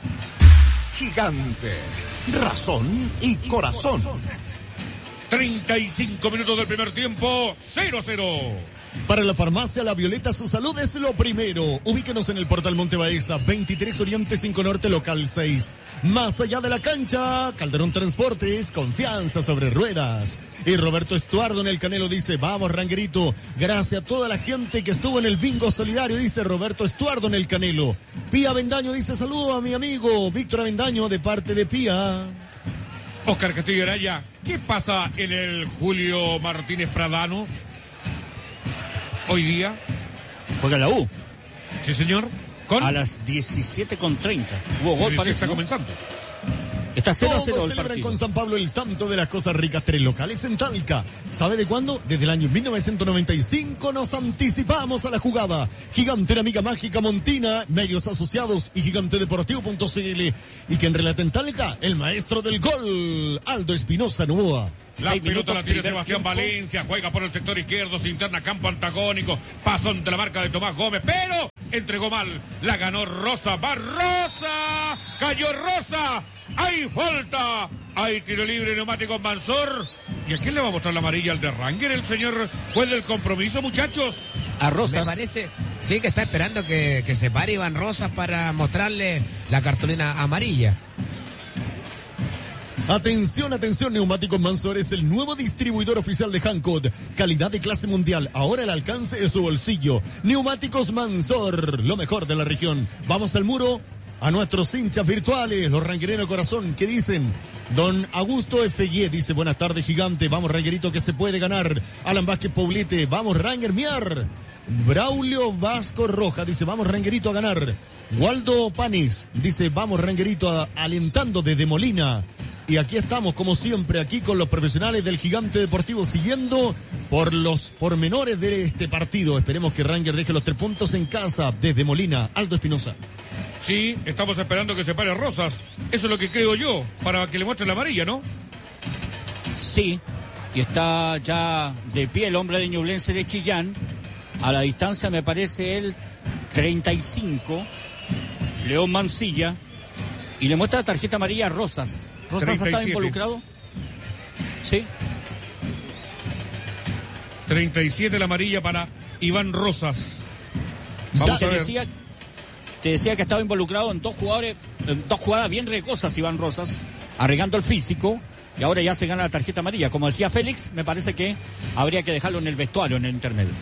Speaker 6: Gigante, razón y corazón.
Speaker 1: treinta y cinco minutos del primer tiempo, cero a cero.
Speaker 3: Para la farmacia La Violeta, su salud es lo primero. Ubíquenos en el portal Monte Baeza, veintitrés Oriente cinco Norte, local seis. Más allá de la cancha, Calderón Transportes, confianza sobre ruedas. Y Roberto Estuardo en el Canelo dice, vamos Rangerito, gracias a toda la gente que estuvo en el bingo solidario, dice Roberto Estuardo en el Canelo. Pía Avendaño dice, saludo a mi amigo Víctor Avendaño de parte de Pía.
Speaker 1: Oscar Castillo Araya, ¿qué pasa en el Julio Martínez Pradanos? Hoy día.
Speaker 4: Juega la U.
Speaker 1: Sí, señor. ¿Con?
Speaker 4: A las diecisiete con treinta. Tuvo gol, parece.
Speaker 1: Está
Speaker 4: ¿no?
Speaker 1: comenzando.
Speaker 4: Está cero a cero
Speaker 3: Todos
Speaker 4: el
Speaker 3: celebran
Speaker 4: partido.
Speaker 3: con San Pablo el santo de las cosas ricas, tres locales en Talca. ¿Sabe de cuándo? Desde el año mil novecientos noventa y cinco nos anticipamos a la jugada. Gigante, la amiga mágica Montina, medios asociados y gigantedeportivo punto c l. Y quien relata en Talca, el maestro del gol, Aldo Espinosa Novoa.
Speaker 1: La
Speaker 4: Seis
Speaker 1: pelota
Speaker 4: minutos,
Speaker 1: la tiene
Speaker 4: primer
Speaker 1: Sebastián
Speaker 4: tiempo.
Speaker 1: Valencia, juega por el sector izquierdo, se interna campo antagónico, pasó ante la marca de Tomás Gómez, pero entregó mal, la ganó Rosa, va Rosa, cayó Rosa, hay falta, hay tiro libre, neumático Mansor. ¿Y a quién le va a mostrar la amarilla al de Ranger? El señor juez del compromiso, muchachos.
Speaker 4: A
Speaker 5: Me
Speaker 4: Rosas.
Speaker 5: parece, sí, que está esperando que, que se pare Iván Rosas para mostrarle la cartulina amarilla.
Speaker 3: Atención, atención, Neumáticos Mansor es el nuevo distribuidor oficial de Hankook. Calidad de clase mundial, ahora al alcance de su bolsillo. Neumáticos Mansor, lo mejor de la región. Vamos al muro, a nuestros hinchas virtuales, los ranguereros corazón, ¿qué dicen? Don Augusto F G dice, buenas tardes, gigante, vamos ranguerito que se puede ganar. Alan Vázquez Poblete, vamos Ranger Miar. Braulio Vasco Roja dice, vamos ranguerito a ganar. Waldo Panis dice, vamos ranguerito a, alentando desde Molina. Y aquí estamos, como siempre, aquí con los profesionales del Gigante Deportivo, siguiendo por los pormenores de este partido. Esperemos que Ranger deje los tres puntos en casa desde Molina. Aldo Espinosa.
Speaker 1: Sí, estamos esperando que se pare Rosas, eso es lo que creo yo, para que le muestre la amarilla, ¿no?
Speaker 4: Sí, y está ya de pie el hombre de Ñublense de Chillán. A la distancia me parece el treinta y cinco, León Mancilla, y le muestra la tarjeta amarilla a Rosas. ¿Rosas
Speaker 1: treinta y
Speaker 4: estaba
Speaker 1: siete.
Speaker 4: involucrado? Sí.
Speaker 1: treinta y siete la amarilla para Iván Rosas. Vamos
Speaker 4: te
Speaker 1: a ver.
Speaker 4: decía, te decía que estaba involucrado en dos jugadores, en dos jugadas bien recosas Iván Rosas, arreglando el físico, y ahora ya se gana la tarjeta amarilla. Como decía Félix, me parece que habría que dejarlo en el vestuario, en el intermedio.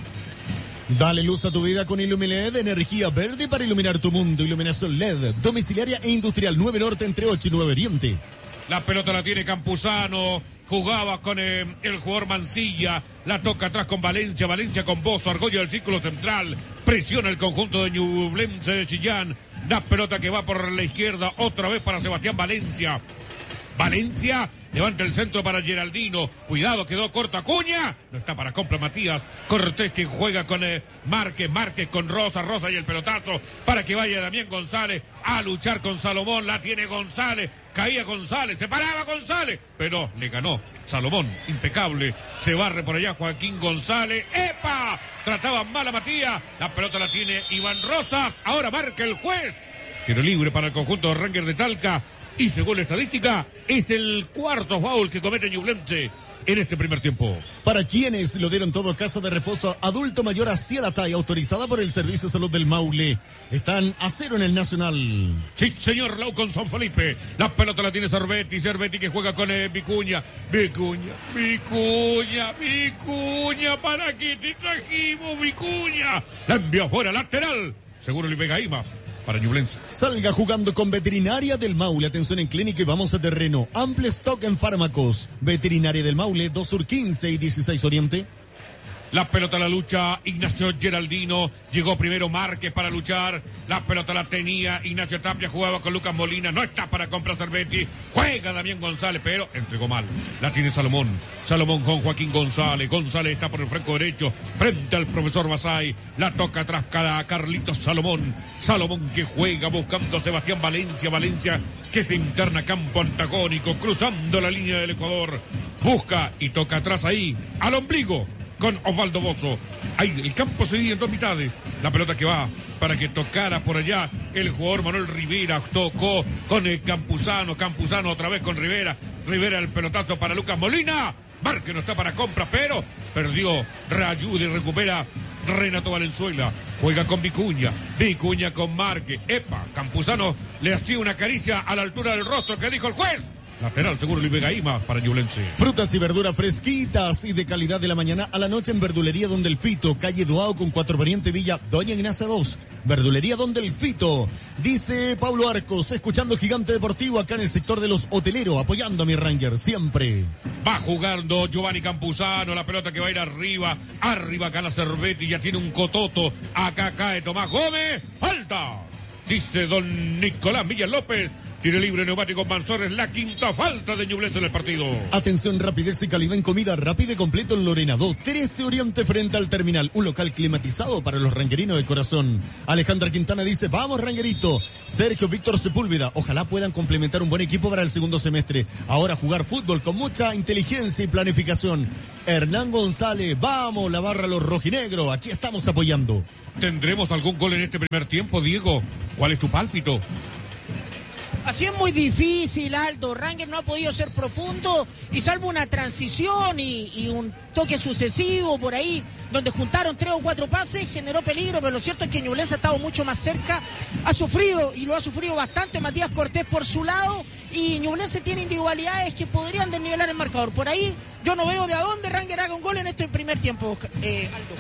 Speaker 3: Dale luz a tu vida con Ilumiled, energía verde para iluminar tu mundo. Iluminación L E D, domiciliaria e industrial, nueve Norte entre ocho y nueve Oriente.
Speaker 1: La pelota la tiene Campuzano, jugaba con eh, el jugador Mancilla, la toca atrás con Valencia, Valencia con Bozo, Argolla del círculo central, presiona el conjunto de Ñublense de Chillán, la pelota que va por la izquierda, otra vez para Sebastián Valencia. Valencia levanta el centro para Geraldino, cuidado, quedó corta Acuña, no está para compra Matías Cortés, que juega con eh, Márquez, Márquez con Rosa, Rosa y el pelotazo para que vaya Damián González a luchar con Salomón, la tiene González, caía González, se paraba González, pero le ganó Salomón, impecable, se barre por allá Joaquín González, ¡epa! Trataba mal a Matías, la pelota la tiene Iván Rosas, ahora marca el juez, tiro libre para el conjunto de Ranger de Talca. Y según la estadística, es el cuarto foul que comete Ñublense en este primer tiempo.
Speaker 3: Para quienes lo dieron todo, casa de reposo adulto mayor hacia la talla, autorizada por el Servicio de Salud del Maule. Están a cero en el Nacional.
Speaker 1: Sí, señor, Lau con San Felipe. La pelota la tiene Cervetti, Cervetti que juega con eh, Vicuña. Vicuña, Vicuña, Vicuña, ¿para qué te trajimos, Vicuña? La envió afuera, lateral. Seguro Luis Gaima para Ñublense.
Speaker 3: Salga jugando con Veterinaria del Maule. Atención en clínica y vamos a terreno. Amplio stock en fármacos. Veterinaria del Maule, dos Sur quince y dieciséis Oriente.
Speaker 1: La pelota la lucha Ignacio Geraldino. Llegó primero Márquez para luchar. La pelota la tenía Ignacio Tapia. Jugaba con Lucas Molina. No está para comprar Cervetti. Juega Damián González, pero entregó mal. La tiene Salomón. Salomón con Joaquín González. González está por el flanco derecho. Frente al profesor Basay. La toca atrás cada Carlitos Salomón. Salomón que juega buscando a Sebastián Valencia. Valencia que se interna campo antagónico. Cruzando la línea del Ecuador. Busca y toca atrás ahí. Al ombligo. Con Osvaldo Bozo. Ahí el campo se divide en dos mitades. La pelota que va para que tocara por allá el jugador Manuel Rivera. Tocó con el Campuzano. Campuzano otra vez con Rivera. Rivera el pelotazo para Lucas Molina. Márquez no está para compra, pero perdió. Reayuda y recupera Renato Valenzuela. Juega con Vicuña. Vicuña con Márquez. Epa, Campuzano le hacía una caricia a la altura del rostro que dijo el juez. Lateral seguro Luis Gaima para Ñublense.
Speaker 3: Frutas y verduras fresquitas y de calidad de la mañana a la noche en Verdulería Don Delfito, calle Duao con cuatro Variante Villa, Doña Ignacia dos. Verdulería Don Delfito. Dice Pablo Arcos, escuchando Gigante Deportivo acá en el sector de los hoteleros, apoyando a mi Ranger siempre.
Speaker 1: Va jugando Giovanni Campuzano, la pelota que va a ir arriba, arriba Cala Cervetti, ya tiene un cototo, acá cae Tomás Gómez, falta, dice don Nicolás Villalópez. Tiro libre, neumático Manzores, la quinta falta de Ñublense en el partido.
Speaker 3: Atención, rapidez y calidad en comida rápida y completo en Lorena dos, trece Oriente frente al terminal. Un local climatizado para los ranguerinos de corazón. Alejandra Quintana dice, vamos ranguerito. Sergio Víctor Sepúlveda, ojalá puedan complementar un buen equipo para el segundo semestre. Ahora jugar fútbol con mucha inteligencia y planificación. Hernán González, vamos, la barra los rojinegros, aquí estamos apoyando.
Speaker 1: ¿Tendremos algún gol en este primer tiempo, Diego? ¿Cuál es tu pálpito?
Speaker 2: Así es muy difícil, Aldo. Rangers no ha podido ser profundo y salvo una transición y, y un toque sucesivo por ahí, donde juntaron tres o cuatro pases, generó peligro, pero lo cierto es que Ñublense ha estado mucho más cerca, ha sufrido y lo ha sufrido bastante Matías Cortés por su lado, y Ñublense tiene individualidades que podrían desnivelar el marcador. Por ahí yo no veo de a dónde Rangers haga un gol en este primer tiempo, eh, Aldo.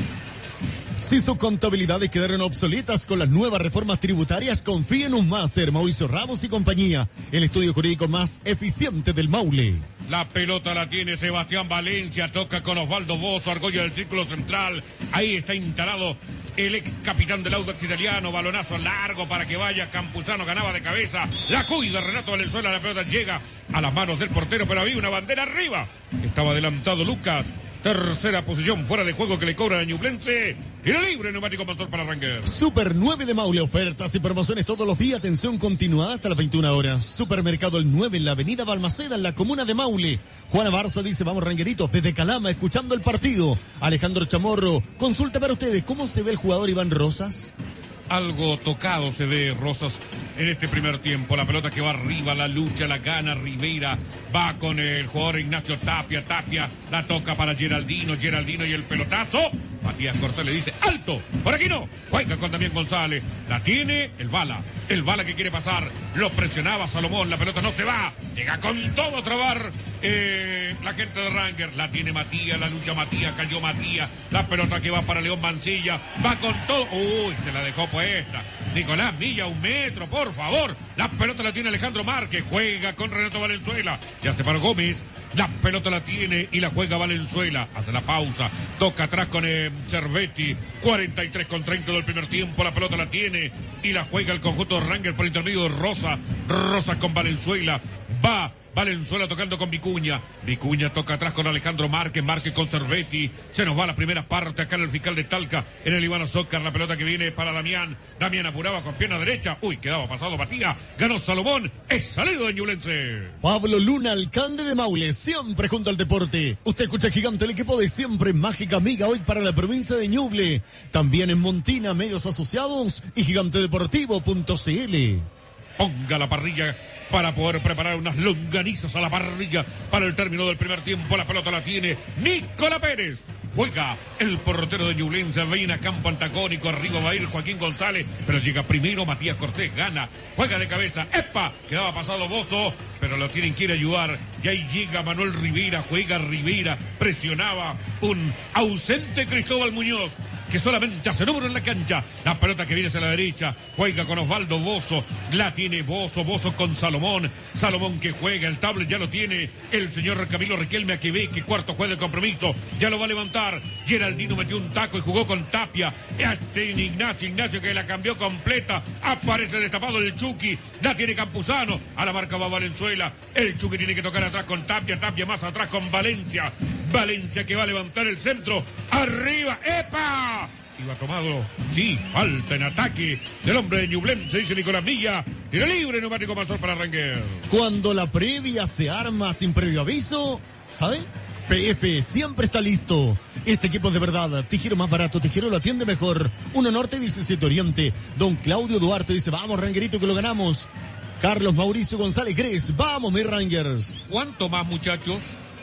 Speaker 3: Si sus contabilidades quedaron obsoletas con las nuevas reformas tributarias, confíe en un máster, Mauricio Ramos y compañía, el estudio jurídico más eficiente del Maule.
Speaker 1: La pelota la tiene Sebastián Valencia, toca con Osvaldo Bozo, argolla del círculo central, ahí está instalado el ex capitán del Audax italiano, balonazo largo para que vaya, Campuzano ganaba de cabeza, la cuida Renato Valenzuela, la pelota llega a las manos del portero, pero había una bandera arriba, estaba adelantado Lucas. Tercera posición fuera de juego que le cobra a Ñublense. Tiro libre, neumático Manzor para Rangers.
Speaker 3: Super nueve de Maule, ofertas y promociones todos los días. Atención continuada hasta las veintiuna horas. Supermercado El nueve en la avenida Balmaceda, en la comuna de Maule. Juana Barza dice, vamos rangueritos, desde Calama, escuchando el partido. Alejandro Chamorro, consulta para ustedes, ¿cómo se ve el jugador Iván Rosas?
Speaker 1: Algo tocado se ve Rosas en este primer tiempo. La pelota que va arriba, la lucha, la gana Rivera. Va con el jugador Ignacio Tapia. Tapia la toca para Geraldino. Geraldino y el pelotazo. Matías Cortés le dice, ¡alto! ¡Por aquí no! Juega con Damián González. La tiene el Bala. El Bala que quiere pasar. Lo presionaba Salomón. La pelota no se va. Llega con todo a trabar eh, la gente de Rangers. La tiene Matías. La lucha Matías. Cayó Matías. La pelota que va para León Mancilla. Va con todo. Uy, se la dejó puesta. Nicolás Milla, un metro, por favor. La pelota la tiene Alejandro Márquez. Juega con Renato Valenzuela. Ya se paró Gómez. La pelota la tiene y la juega Valenzuela. Hace la pausa. Toca atrás con eh, Cervetti. cuarenta y tres con treinta del primer tiempo. La pelota la tiene y la juega el conjunto de Rangers por intermedio de Rosa. Rosa con Valenzuela. Va Valenzuela tocando con Vicuña. Vicuña toca atrás con Alejandro Márquez. Márquez con Cervetti. Se nos va la primera parte acá en el fiscal de Talca. En el Iván Azócar. La pelota que viene para Damián. Damián apuraba con pierna derecha. Uy, quedaba pasado Matías. Ganó Salomón. Es salido de Ñublense.
Speaker 3: Pablo Luna, alcalde de Maule, siempre junto al deporte. Usted escucha Gigante, el equipo de siempre. Mágica amiga hoy para la provincia de Ñuble. También en Montina, medios asociados y gigante deportivo punto c l.
Speaker 1: Ponga la parrilla para poder preparar unas longanizas a la parrilla para el término del primer tiempo. La pelota la tiene Nicolás Pérez. Juega el portero de Ñublense, viene a campo antagónico, arriba va a ir Joaquín González, pero llega primero Matías Cortés, gana, juega de cabeza, ¡epa! Quedaba pasado Bozo, pero lo tienen que ir a ayudar, y ahí llega Manuel Rivera, juega Rivera, presionaba un ausente Cristóbal Muñoz, que solamente hace número en la cancha. La pelota que viene hacia la derecha, juega con Osvaldo Bozo, la tiene Bozo, Bozo con Salomón, Salomón que juega, el tablet ya lo tiene el señor Camilo Riquelme, a que ve que cuarto juega el compromiso, ya lo va a levantar, Geraldino metió un taco y jugó con Tapia, este Ignacio, Ignacio que la cambió completa, aparece destapado el Chucky, la tiene Campuzano, a la marca va Valenzuela, el Chucky tiene que tocar atrás con Tapia, Tapia más atrás con Valencia, Valencia que va a levantar el centro, arriba, ¡epa! Iba tomado, sí, falta en ataque del hombre de Ñublense, dice Nicolás Milla. Tiro libre, neumático Manzor para Rangers.
Speaker 3: Cuando la previa se arma sin previo aviso, ¿sabe? P F siempre está listo. Este equipo de verdad, Tijero más barato, Tijero lo atiende mejor. uno Norte, diecisiete Oriente. Don Claudio Duarte dice, vamos Rangerito que lo ganamos. Carlos Mauricio González Gres, vamos mis Rangers.
Speaker 1: ¿Cuánto más, muchachos?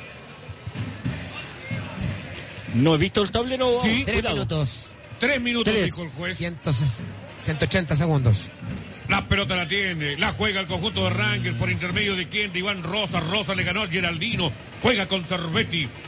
Speaker 4: No he visto el tablero.
Speaker 1: Sí,
Speaker 5: Tres
Speaker 4: cuidado.
Speaker 5: minutos.
Speaker 1: Tres minutos,
Speaker 4: Tres.
Speaker 1: dijo el juez.
Speaker 5: ciento ochenta segundos.
Speaker 1: La pelota la tiene, la juega el conjunto de Rangers por intermedio de quién, de Iván Rosa. Rosa le ganó a Geraldino, juega con Cervetti.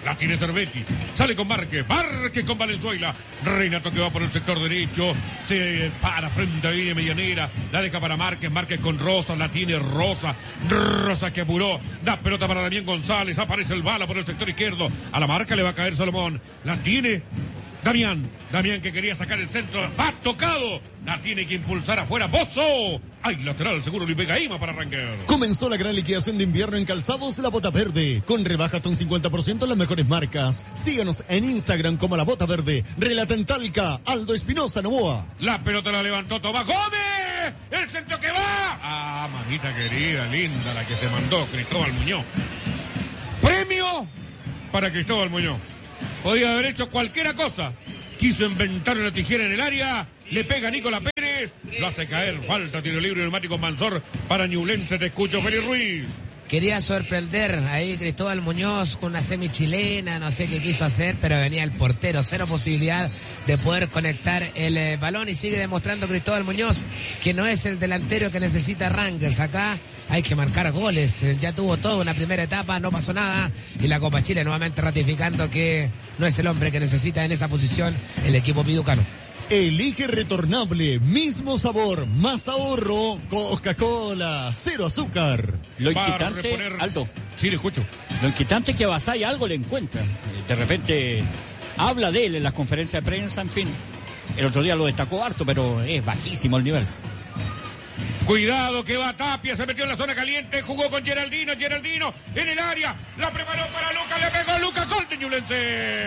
Speaker 1: La tiene Cervetti. Sale con Márquez. Márquez con Valenzuela. Renato que va por el sector derecho. Se para frente a la línea medianera. La deja para Márquez. Márquez con Rosa. La tiene Rosa. Rosa que apuró. Da pelota para Damián González. Aparece el bala por el sector izquierdo. A la marca le va a caer Salomón. La tiene Damián. Damián que quería sacar el centro. Va tocado. La tiene que impulsar afuera. ¡Bozo! Hay lateral seguro y pega Ima para Ranger.
Speaker 3: Comenzó la gran liquidación de invierno en calzados La Bota Verde. Con rebaja hasta un cincuenta por ciento en las mejores marcas. Síganos en Instagram como La Bota Verde. Relata en Talca, Aldo Espinosa Novoa.
Speaker 1: La pelota la levantó Tomás Gómez. El centro que va. Ah, mamita querida, linda la que se mandó Cristóbal Muñoz. Premio para Cristóbal Muñoz. Podía haber hecho cualquier cosa. Quiso inventar una tijera en el área. Le pega a Nicolás Pérez. Lo hace caer. Falta, tiro libre neumático Mansor para Ñublense. Te escucho, Félix Ruiz.
Speaker 5: Quería sorprender ahí Cristóbal Muñoz con una semi chilena, no sé qué quiso hacer, pero venía el portero, cero posibilidad de poder conectar el eh, balón y sigue demostrando Cristóbal Muñoz que no es el delantero que necesita Rangers. Acá hay que marcar goles, ya tuvo toda una primera etapa, no pasó nada y la Copa Chile nuevamente ratificando que no es el hombre que necesita en esa posición el equipo piducano.
Speaker 3: Elige retornable, mismo sabor, más ahorro, Coca-Cola, cero azúcar.
Speaker 4: Lo
Speaker 1: Va a
Speaker 4: inquietante,
Speaker 1: reponer-
Speaker 4: Aldo,
Speaker 1: Sí, le escucho.
Speaker 4: lo inquietante es que Basay algo le encuentra. De repente habla de él en las conferencias de prensa, en fin. El otro día lo destacó harto, pero es bajísimo el nivel.
Speaker 1: Cuidado que va Tapia, se metió en la zona caliente, jugó con Geraldino, Geraldino en el área, la preparó para Lucas, le pegó Lucas, gol de Ñublense.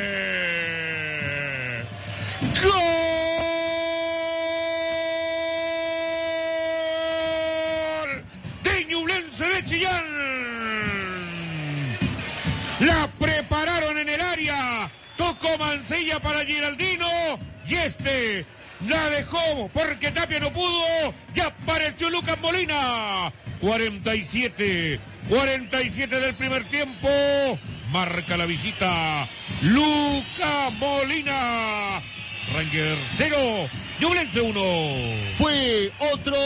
Speaker 1: ¡Gol de Ñublense de Chillán! La prepararon en el área, tocó Mancilla para Geraldino y este la dejó porque Tapia no pudo. Ya apareció Lucas Molina. cuarenta y siete, cuarenta y siete del primer tiempo. Marca la visita Lucas Molina. Ranger cero, Ñublense uno.
Speaker 3: Fue otro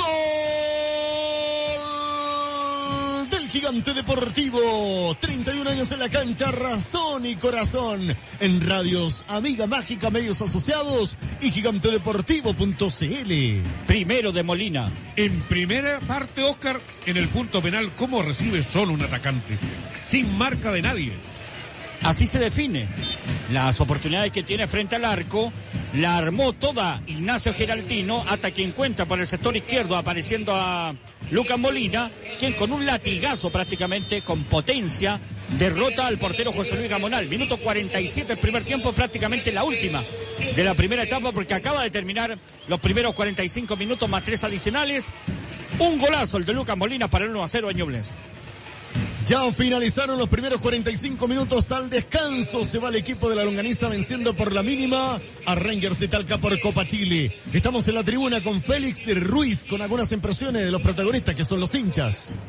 Speaker 3: gol del Gigante Deportivo. treinta y un años en la cancha, razón y corazón. En radios Amiga Mágica, medios asociados y gigante deportivo punto c l.
Speaker 4: Primero de Molina.
Speaker 1: En primera parte, Oscar, en el punto penal, ¿cómo recibe solo un atacante? Sin marca de nadie.
Speaker 4: Así se define. Las oportunidades que tiene frente al arco la armó toda Ignacio Geraldino hasta que encuentra por el sector izquierdo apareciendo a Lucas Molina, quien con un latigazo prácticamente con potencia derrota al portero José Luis Gamonal. Minuto cuarenta y siete el primer tiempo, prácticamente la última de la primera etapa porque acaba de terminar los primeros cuarenta y cinco minutos más tres adicionales. Un golazo el de Lucas Molina para el uno a cero a Ñublense.
Speaker 3: Ya finalizaron los primeros cuarenta y cinco minutos al descanso. Se va el equipo de la Longaniza venciendo por la mínima a Rangers de Talca por Copa Chile. Estamos en la tribuna con Félix Ruiz con algunas impresiones de los protagonistas que son los hinchas.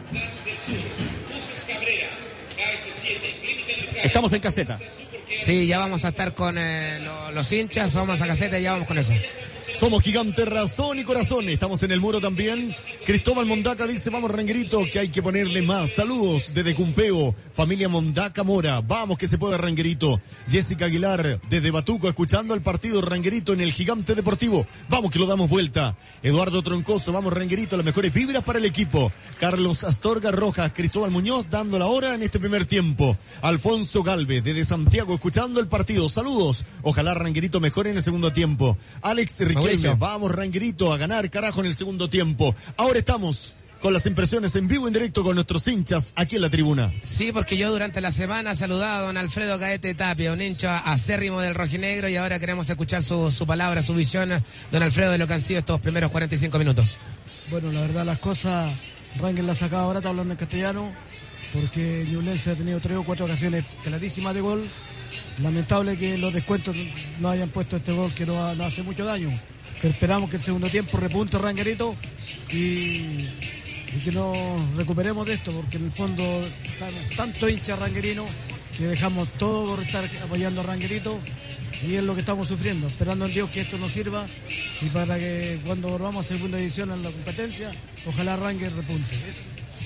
Speaker 4: Estamos en caseta.
Speaker 5: Sí, ya vamos a estar con eh, lo- los hinchas, vamos a caseta y ya vamos con eso.
Speaker 3: Somos Gigante, razón y corazón. Estamos en el muro también. Cristóbal Mondaca dice, vamos Ranguerito, que hay que ponerle más. Saludos desde Cumpeo, familia Mondaca Mora. Vamos que se puede Ranguerito. Jessica Aguilar desde Batuco, escuchando el partido Ranguerito en el Gigante Deportivo. Vamos que lo damos vuelta. Eduardo Troncoso, vamos Ranguerito, las mejores vibras para el equipo. Carlos Astorga Rojas, Cristóbal Muñoz dando la hora en este primer tiempo. Alfonso Galvez desde Santiago, escuchando el partido. Saludos. Ojalá Ranguerito mejore en el segundo tiempo. Alex Riquelme,
Speaker 5: Mauricio.
Speaker 3: vamos Ranguerito a ganar carajo en el segundo tiempo. Ahora estamos con las impresiones en vivo en directo con nuestros hinchas aquí en la tribuna.
Speaker 5: Sí, porque yo durante la semana he saludado a don Alfredo Caete Tapia, un hincha acérrimo del rojinegro, y ahora queremos escuchar su, su palabra, su visión, don Alfredo, de lo que han sido estos primeros cuarenta y cinco minutos.
Speaker 7: Bueno, la verdad las cosas, Rangel la ha sacado ahora, está hablando en castellano, porque Ñublense ha tenido tres o cuatro ocasiones clarísimas de gol. Lamentable que los descuentos no hayan puesto este gol que no, no hace mucho daño. Pero esperamos que el segundo tiempo repunte Ranguerito y, y que nos recuperemos de esto, porque en el fondo estamos tanto hinchas ranguerinos que dejamos todo por estar apoyando a Ranguerito, y es lo que estamos sufriendo, esperando en Dios que esto nos sirva y para que cuando volvamos a segunda edición en la competencia, ojalá Ranger repunte.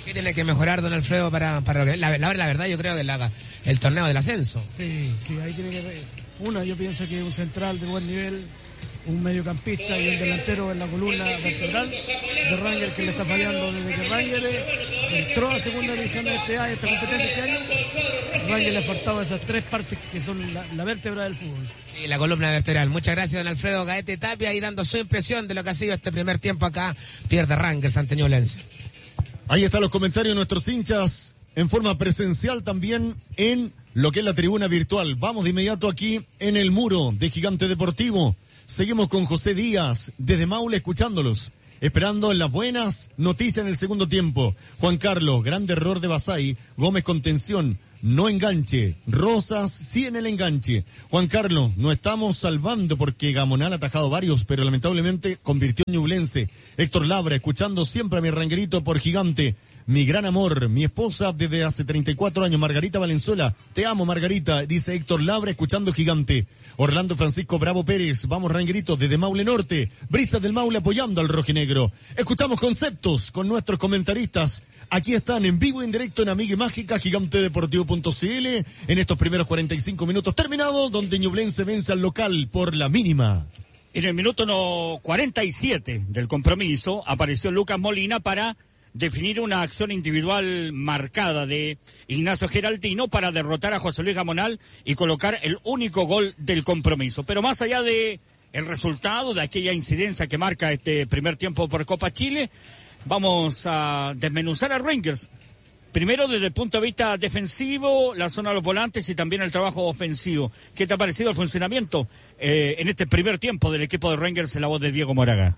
Speaker 5: ¿Qué tiene que mejorar don Alfredo para, para la, la, la verdad yo creo que la, el torneo del ascenso?
Speaker 7: Sí, sí, ahí tiene que... Una, yo pienso que un central de buen nivel, un mediocampista y un delantero en la columna vertebral de Rangers, que le está fallando desde que Rangers entró a segunda división de este año, está competente este año. Rangers le faltaba esas tres partes que son la, la vértebra del fútbol.
Speaker 5: Sí, la columna vertebral. Muchas gracias, don Alfredo Gaete Tapia, y dando su impresión de lo que ha sido este primer tiempo acá. Pierde Rangers ante Ñublense.
Speaker 3: Ahí están los comentarios de nuestros hinchas en forma presencial también en lo que es la tribuna virtual. Vamos de inmediato aquí en el muro de Gigante Deportivo. Seguimos con José Díaz desde Maule escuchándolos, esperando en las buenas noticias en el segundo tiempo. Juan Carlos, grande error de Basay. Gómez contención, no enganche. Rosas sí en el enganche. Juan Carlos, no estamos salvando porque Gamonal ha atajado varios, pero lamentablemente convirtió en Ñublense. Héctor Labra, escuchando siempre a mi ranguerito por Gigante. Mi gran amor, mi esposa desde hace treinta y cuatro años, Margarita Valenzuela. Te amo, Margarita, dice Héctor Labra, escuchando Gigante. Orlando Francisco Bravo Pérez, vamos rangueritos desde Maule Norte. Brisas del Maule apoyando al rojinegro. Escuchamos conceptos con nuestros comentaristas. Aquí están en vivo y en directo en Amiga y Mágica, gigante deportivo punto c l. En estos primeros cuarenta y cinco minutos terminados, donde Ñublense vence al local por la mínima.
Speaker 4: En el minuto no cuarenta y siete del compromiso apareció Lucas Molina para definir una acción individual marcada de Ignacio Geraldino para derrotar a José Luis Gamonal y colocar el único gol del compromiso. Pero más allá de el resultado de aquella incidencia que marca este primer tiempo por Copa Chile, vamos a desmenuzar a Rangers. Primero desde el punto de vista defensivo, la zona de los volantes y también el trabajo ofensivo. ¿Qué te ha parecido el funcionamiento eh, en este primer tiempo del equipo de Rangers en la voz de Diego Moraga?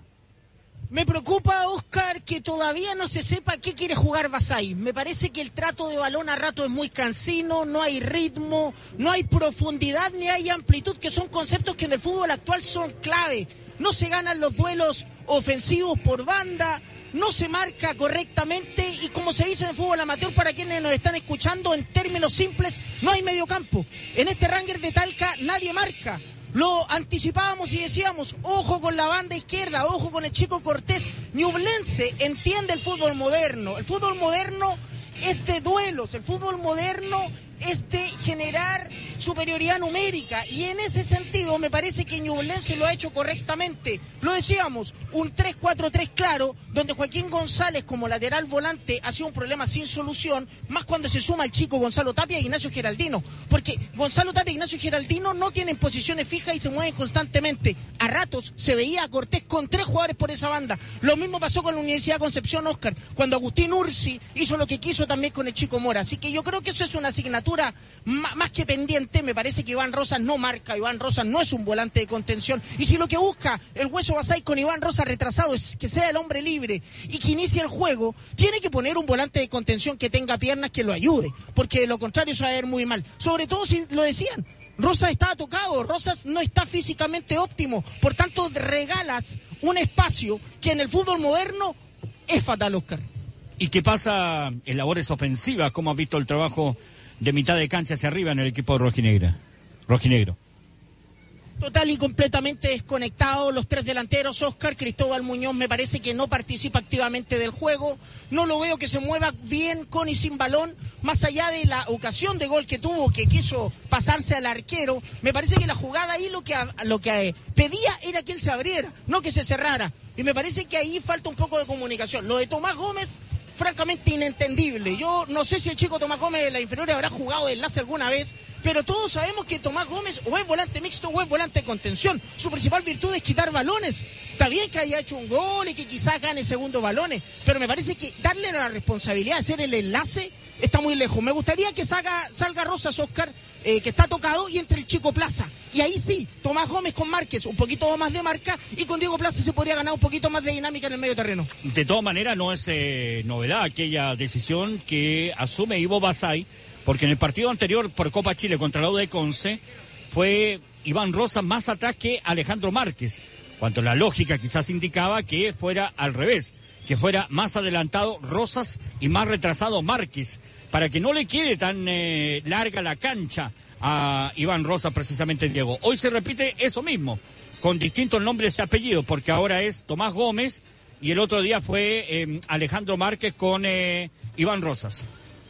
Speaker 2: Me preocupa, Oscar, que todavía no se sepa qué quiere jugar Basay. Me parece que el trato de balón a rato es muy cansino, no hay ritmo, no hay profundidad ni hay amplitud, que son conceptos que en el fútbol actual son clave. No se ganan los duelos ofensivos por banda, no se marca correctamente y, como se dice en el fútbol amateur, para quienes nos están escuchando, en términos simples, no hay mediocampo. En este Rangers de Talca nadie marca. Lo anticipábamos y decíamos, ojo con la banda izquierda, ojo con el chico Cortés. Ñublense entiende el fútbol moderno. El fútbol moderno es de duelos, el fútbol moderno es de generar superioridad numérica, y en ese sentido me parece que Ñublense lo ha hecho correctamente. Lo decíamos, un tres cuatro tres claro, donde Joaquín González como lateral volante ha sido un problema sin solución, más cuando se suma el chico Gonzalo Tapia e Ignacio Geraldino, porque Gonzalo Tapia e Ignacio Geraldino no tienen posiciones fijas y se mueven constantemente. A ratos se veía a Cortés con tres jugadores por esa banda. Lo mismo pasó con la Universidad de Concepción, Oscar, cuando Agustín Ursi hizo lo que quiso también con el chico Mora. Así que yo creo que eso es una asignatura más que pendiente. Me parece que Iván Rosas no marca, Iván Rosas no es un volante de contención, y si lo que busca el Hueso Basay con Iván Rosas retrasado es que sea el hombre libre y que inicie el juego, tiene que poner un volante de contención que tenga piernas, que lo ayude, porque de lo contrario eso va a ir muy mal, sobre todo si lo decían, Rosas estaba tocado, Rosas no está físicamente óptimo, por tanto regalas un espacio que en el fútbol moderno es fatal, Oscar.
Speaker 4: ¿Y qué pasa en labores ofensivas? ¿Cómo has visto el trabajo de mitad de cancha hacia arriba en el equipo rojinegra, rojinegro?
Speaker 2: Total y completamente desconectado los tres delanteros, Oscar. Cristóbal Muñoz me parece que no participa activamente del juego, no lo veo que se mueva bien con y sin balón, más allá de la ocasión de gol que tuvo, que quiso pasarse al arquero. Me parece que la jugada ahí lo que, lo que pedía era que él se abriera, no que se cerrara, y me parece que ahí falta un poco de comunicación. Lo de Tomás Gómez, francamente inentendible. Yo no sé si el chico Tomás Gómez de la inferior habrá jugado de enlace alguna vez, pero todos sabemos que Tomás Gómez o es volante mixto o es volante de contención. Su principal virtud es quitar balones. Está bien que haya hecho un gol y que quizás gane segundos balones, pero me parece que darle la responsabilidad de hacer el enlace está muy lejos. Me gustaría que salga, salga Rosas, Oscar, eh, que está tocado, y entre el chico Plaza. Y ahí sí, Tomás Gómez con Márquez, un poquito más de marca, y con Diego Plaza se podría ganar un poquito más de dinámica en el medio terreno.
Speaker 4: De todas maneras, no es eh, novedad aquella decisión que asume Ivo Basay, porque en el partido anterior por Copa Chile contra la U de Conce fue Iván Rosas más atrás que Alejandro Márquez, cuando la lógica quizás indicaba que fuera al revés, que fuera más adelantado Rosas y más retrasado Márquez, para que no le quede tan eh, larga la cancha a Iván Rosas, precisamente Diego. Hoy se repite eso mismo, con distintos nombres y apellidos, porque ahora es Tomás Gómez y el otro día fue eh, Alejandro Márquez con eh, Iván Rosas.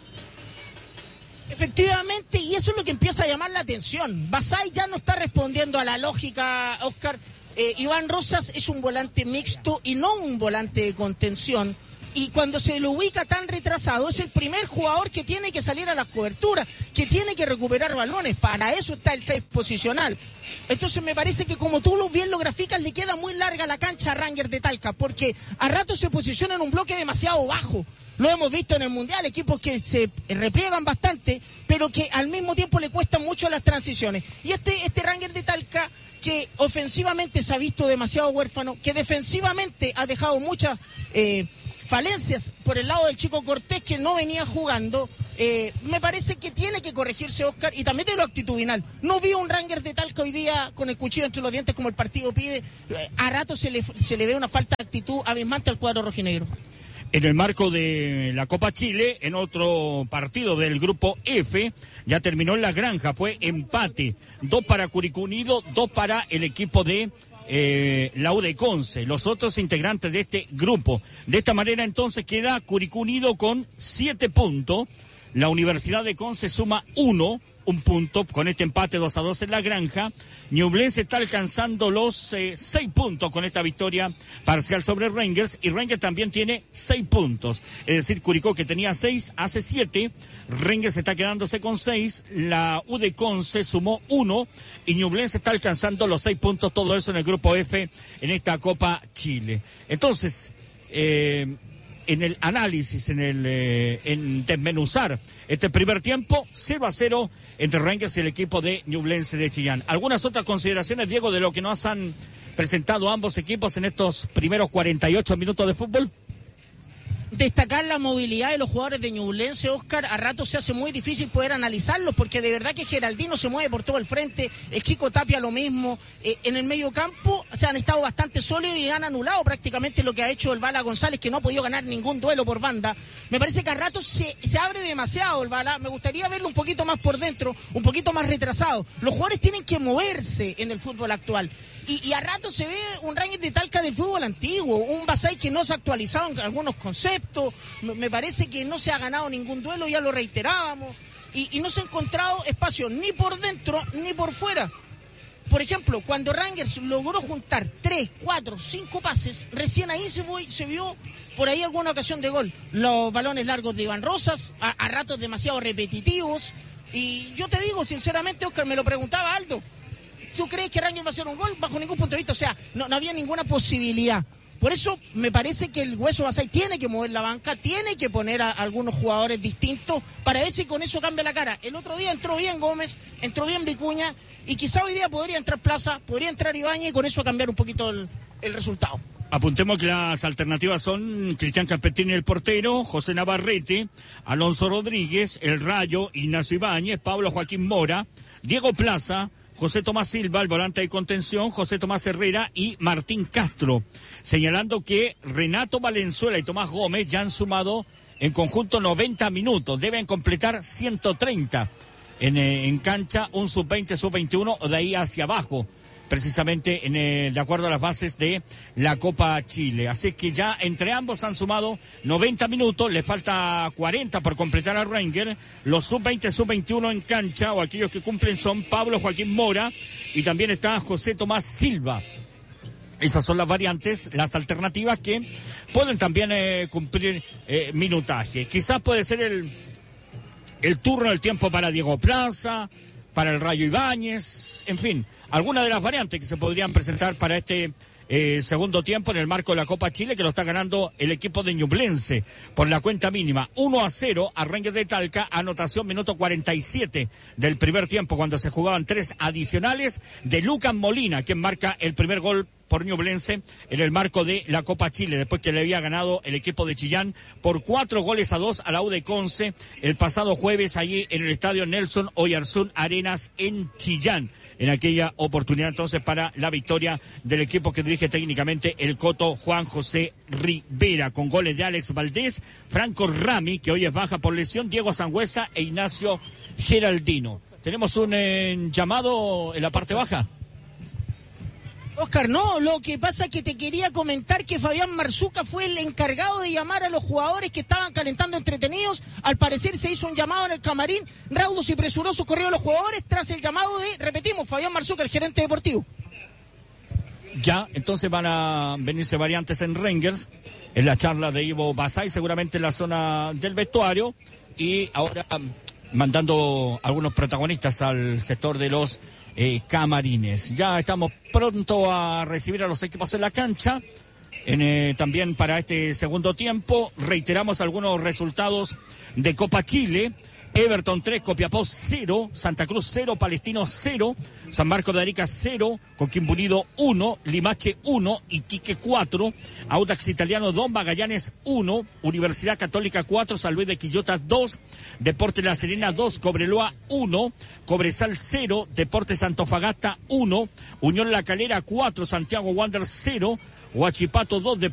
Speaker 2: Efectivamente, y eso es lo que empieza a llamar la atención. Basay ya no está respondiendo a la lógica, Oscar. Eh, Iván Rosas es un volante mixto y no un volante de contención. Y cuando se lo ubica tan retrasado, es el primer jugador que tiene que salir a las coberturas, que tiene que recuperar balones. Para eso está el seis posicional. Entonces me parece que, como tú lo bien lo graficas, le queda muy larga la cancha a Rangers de Talca, porque a rato se posiciona en un bloque demasiado bajo. Lo hemos visto en el Mundial, equipos que se repliegan bastante, pero que al mismo tiempo le cuestan mucho las transiciones. Y este, este Rangers de Talca, que ofensivamente se ha visto demasiado huérfano, que defensivamente ha dejado muchas eh, falencias por el lado del chico Cortés, que no venía jugando, eh, me parece que tiene que corregirse, Oscar, y también de lo actitudinal. No vi un Rangers de Talca hoy día con el cuchillo entre los dientes como el partido pide. Eh, a rato se le, se le ve una falta de actitud abismante al cuadro rojinegro.
Speaker 4: En el marco de la Copa Chile, en otro partido del grupo F, ya terminó en La Granja, fue empate, dos para Curicó Unido, dos para el equipo de eh, la U de Conce, los otros integrantes de este grupo. De esta manera entonces queda Curicó Unido con siete puntos, la Universidad de Conce suma uno, un punto, con este empate dos a dos en La Granja. Ñublense está alcanzando los eh, seis puntos con esta victoria parcial sobre Rangers, y Rangers también tiene seis puntos. Es decir, Curicó, que tenía seis, hace siete. Rangers está quedándose con seis. La U de Conce sumó uno y Ñublense está alcanzando los seis puntos. Todo eso en el grupo F en esta Copa Chile. Entonces, eh, en el análisis, en el eh, en desmenuzar este primer tiempo, cero a cero entre Rangers y el equipo de Ñublense de Chillán. ¿Algunas otras consideraciones, Diego, de lo que nos han presentado ambos equipos en estos primeros cuarenta y ocho minutos de fútbol?
Speaker 2: Destacar la movilidad de los jugadores de Ñublense, Oscar. A rato se hace muy difícil poder analizarlos, porque de verdad que Geraldino se mueve por todo el frente, el chico Tapia lo mismo. Eh, en el medio campo se han estado bastante sólidos y han anulado prácticamente lo que ha hecho el Bala González, que no ha podido ganar ningún duelo por banda. Me parece que a rato se, se abre demasiado el Bala. Me gustaría verlo un poquito más por dentro, un poquito más retrasado. Los jugadores tienen que moverse en el fútbol actual. Y, y a rato se ve un Rangers de Talca del fútbol antiguo, un Basay que no se ha actualizado en algunos conceptos. Me, me parece que no se ha ganado ningún duelo, ya lo reiterábamos, y, y no se ha encontrado espacio ni por dentro ni por fuera. Por ejemplo, cuando Rangers logró juntar tres, cuatro, cinco pases, recién ahí se, fue, se vio por ahí alguna ocasión de gol. Los balones largos de Iván Rosas, a, a ratos demasiado repetitivos. Y yo te digo, sinceramente, Oscar, me lo preguntaba Aldo, ¿tú crees que Rangers va a hacer un gol? Bajo ningún punto de vista, o sea, no, no había ninguna posibilidad. Por eso me parece que el Hueso Basay tiene que mover la banca, tiene que poner a, a algunos jugadores distintos para ver si con eso cambia la cara. El otro día entró bien Gómez, entró bien Vicuña, y quizá hoy día podría entrar Plaza, podría entrar Ibáñez, y con eso cambiar un poquito el, el resultado.
Speaker 4: Apuntemos que las alternativas son Cristian Campetini, el portero, José Navarrete, Alonso Rodríguez, El Rayo, Ignacio Ibáñez, Pablo Joaquín Mora, Diego Plaza, José Tomás Silva, el volante de contención, José Tomás Herrera y Martín Castro. Señalando que Renato Valenzuela y Tomás Gómez ya han sumado en conjunto noventa minutos. Deben completar ciento treinta en, eh, en cancha, un sub veinte, sub veintiuno o de ahí hacia abajo. Precisamente en, eh, de acuerdo a las bases de la Copa Chile. Así que ya entre ambos han sumado noventa minutos, le falta cuarenta por completar a Rangers. Los sub veinte, sub veintiuno en cancha, o aquellos que cumplen, son Pablo Joaquín Mora y también está José Tomás Silva. Esas son las variantes, las alternativas que pueden también eh, cumplir eh, minutaje. Quizás puede ser el, el turno del tiempo para Diego Plaza, para el Rayo Ibáñez, en fin, algunas de las variantes que se podrían presentar para este eh, segundo tiempo en el marco de la Copa Chile, que lo está ganando el equipo de Ñublense por la cuenta mínima. uno a cero a Rangers de Talca, anotación minuto cuarenta y siete del primer tiempo, cuando se jugaban tres adicionales de Lucas Molina, quien marca el primer gol por Ñublense en el marco de la Copa Chile, después que le había ganado el equipo de Chillán por cuatro goles a dos a la U de Conce el pasado jueves allí en el estadio Nelson Oyarzún Arenas en Chillán, en aquella oportunidad entonces para la victoria del equipo que dirige técnicamente el Coto Juan José Rivera, con goles de Alex Valdés, Franco Rami, que hoy es baja por lesión, Diego Sangüesa e Ignacio Geraldino. ¿Tenemos un eh, llamado en la parte baja?
Speaker 2: Oscar, no, lo que pasa es que te quería comentar que Fabián Marzuca fue el encargado de llamar a los jugadores que estaban calentando entretenidos. Al parecer se hizo un llamado en el camarín, raudos y presurosos corrieron los jugadores tras el llamado de, repetimos, Fabián Marzuca, el gerente deportivo.
Speaker 4: Ya, entonces van a venirse variantes en Rangers, en la charla de Ivo Basay, seguramente en la zona del vestuario, y ahora mandando algunos protagonistas al sector de los eh, camarines. Ya estamos pronto a recibir a los equipos en la cancha, en, eh, también para este segundo tiempo. Reiteramos algunos resultados de Copa Chile. Everton tres, Copiapó cero, Santa Cruz cero, Palestino cero, San Marcos de Arica cero, Coquimbo Unido uno, Limache uno, Iquique cuatro, Audax Italiano dos, Magallanes uno, Universidad Católica cuatro, San Luis de Quillota dos, Deportes La Serena dos, Cobreloa uno, Cobresal cero, Deportes Antofagasta uno, Unión La Calera cuatro, Santiago Wanderers cero, Huachipato dos, Deportes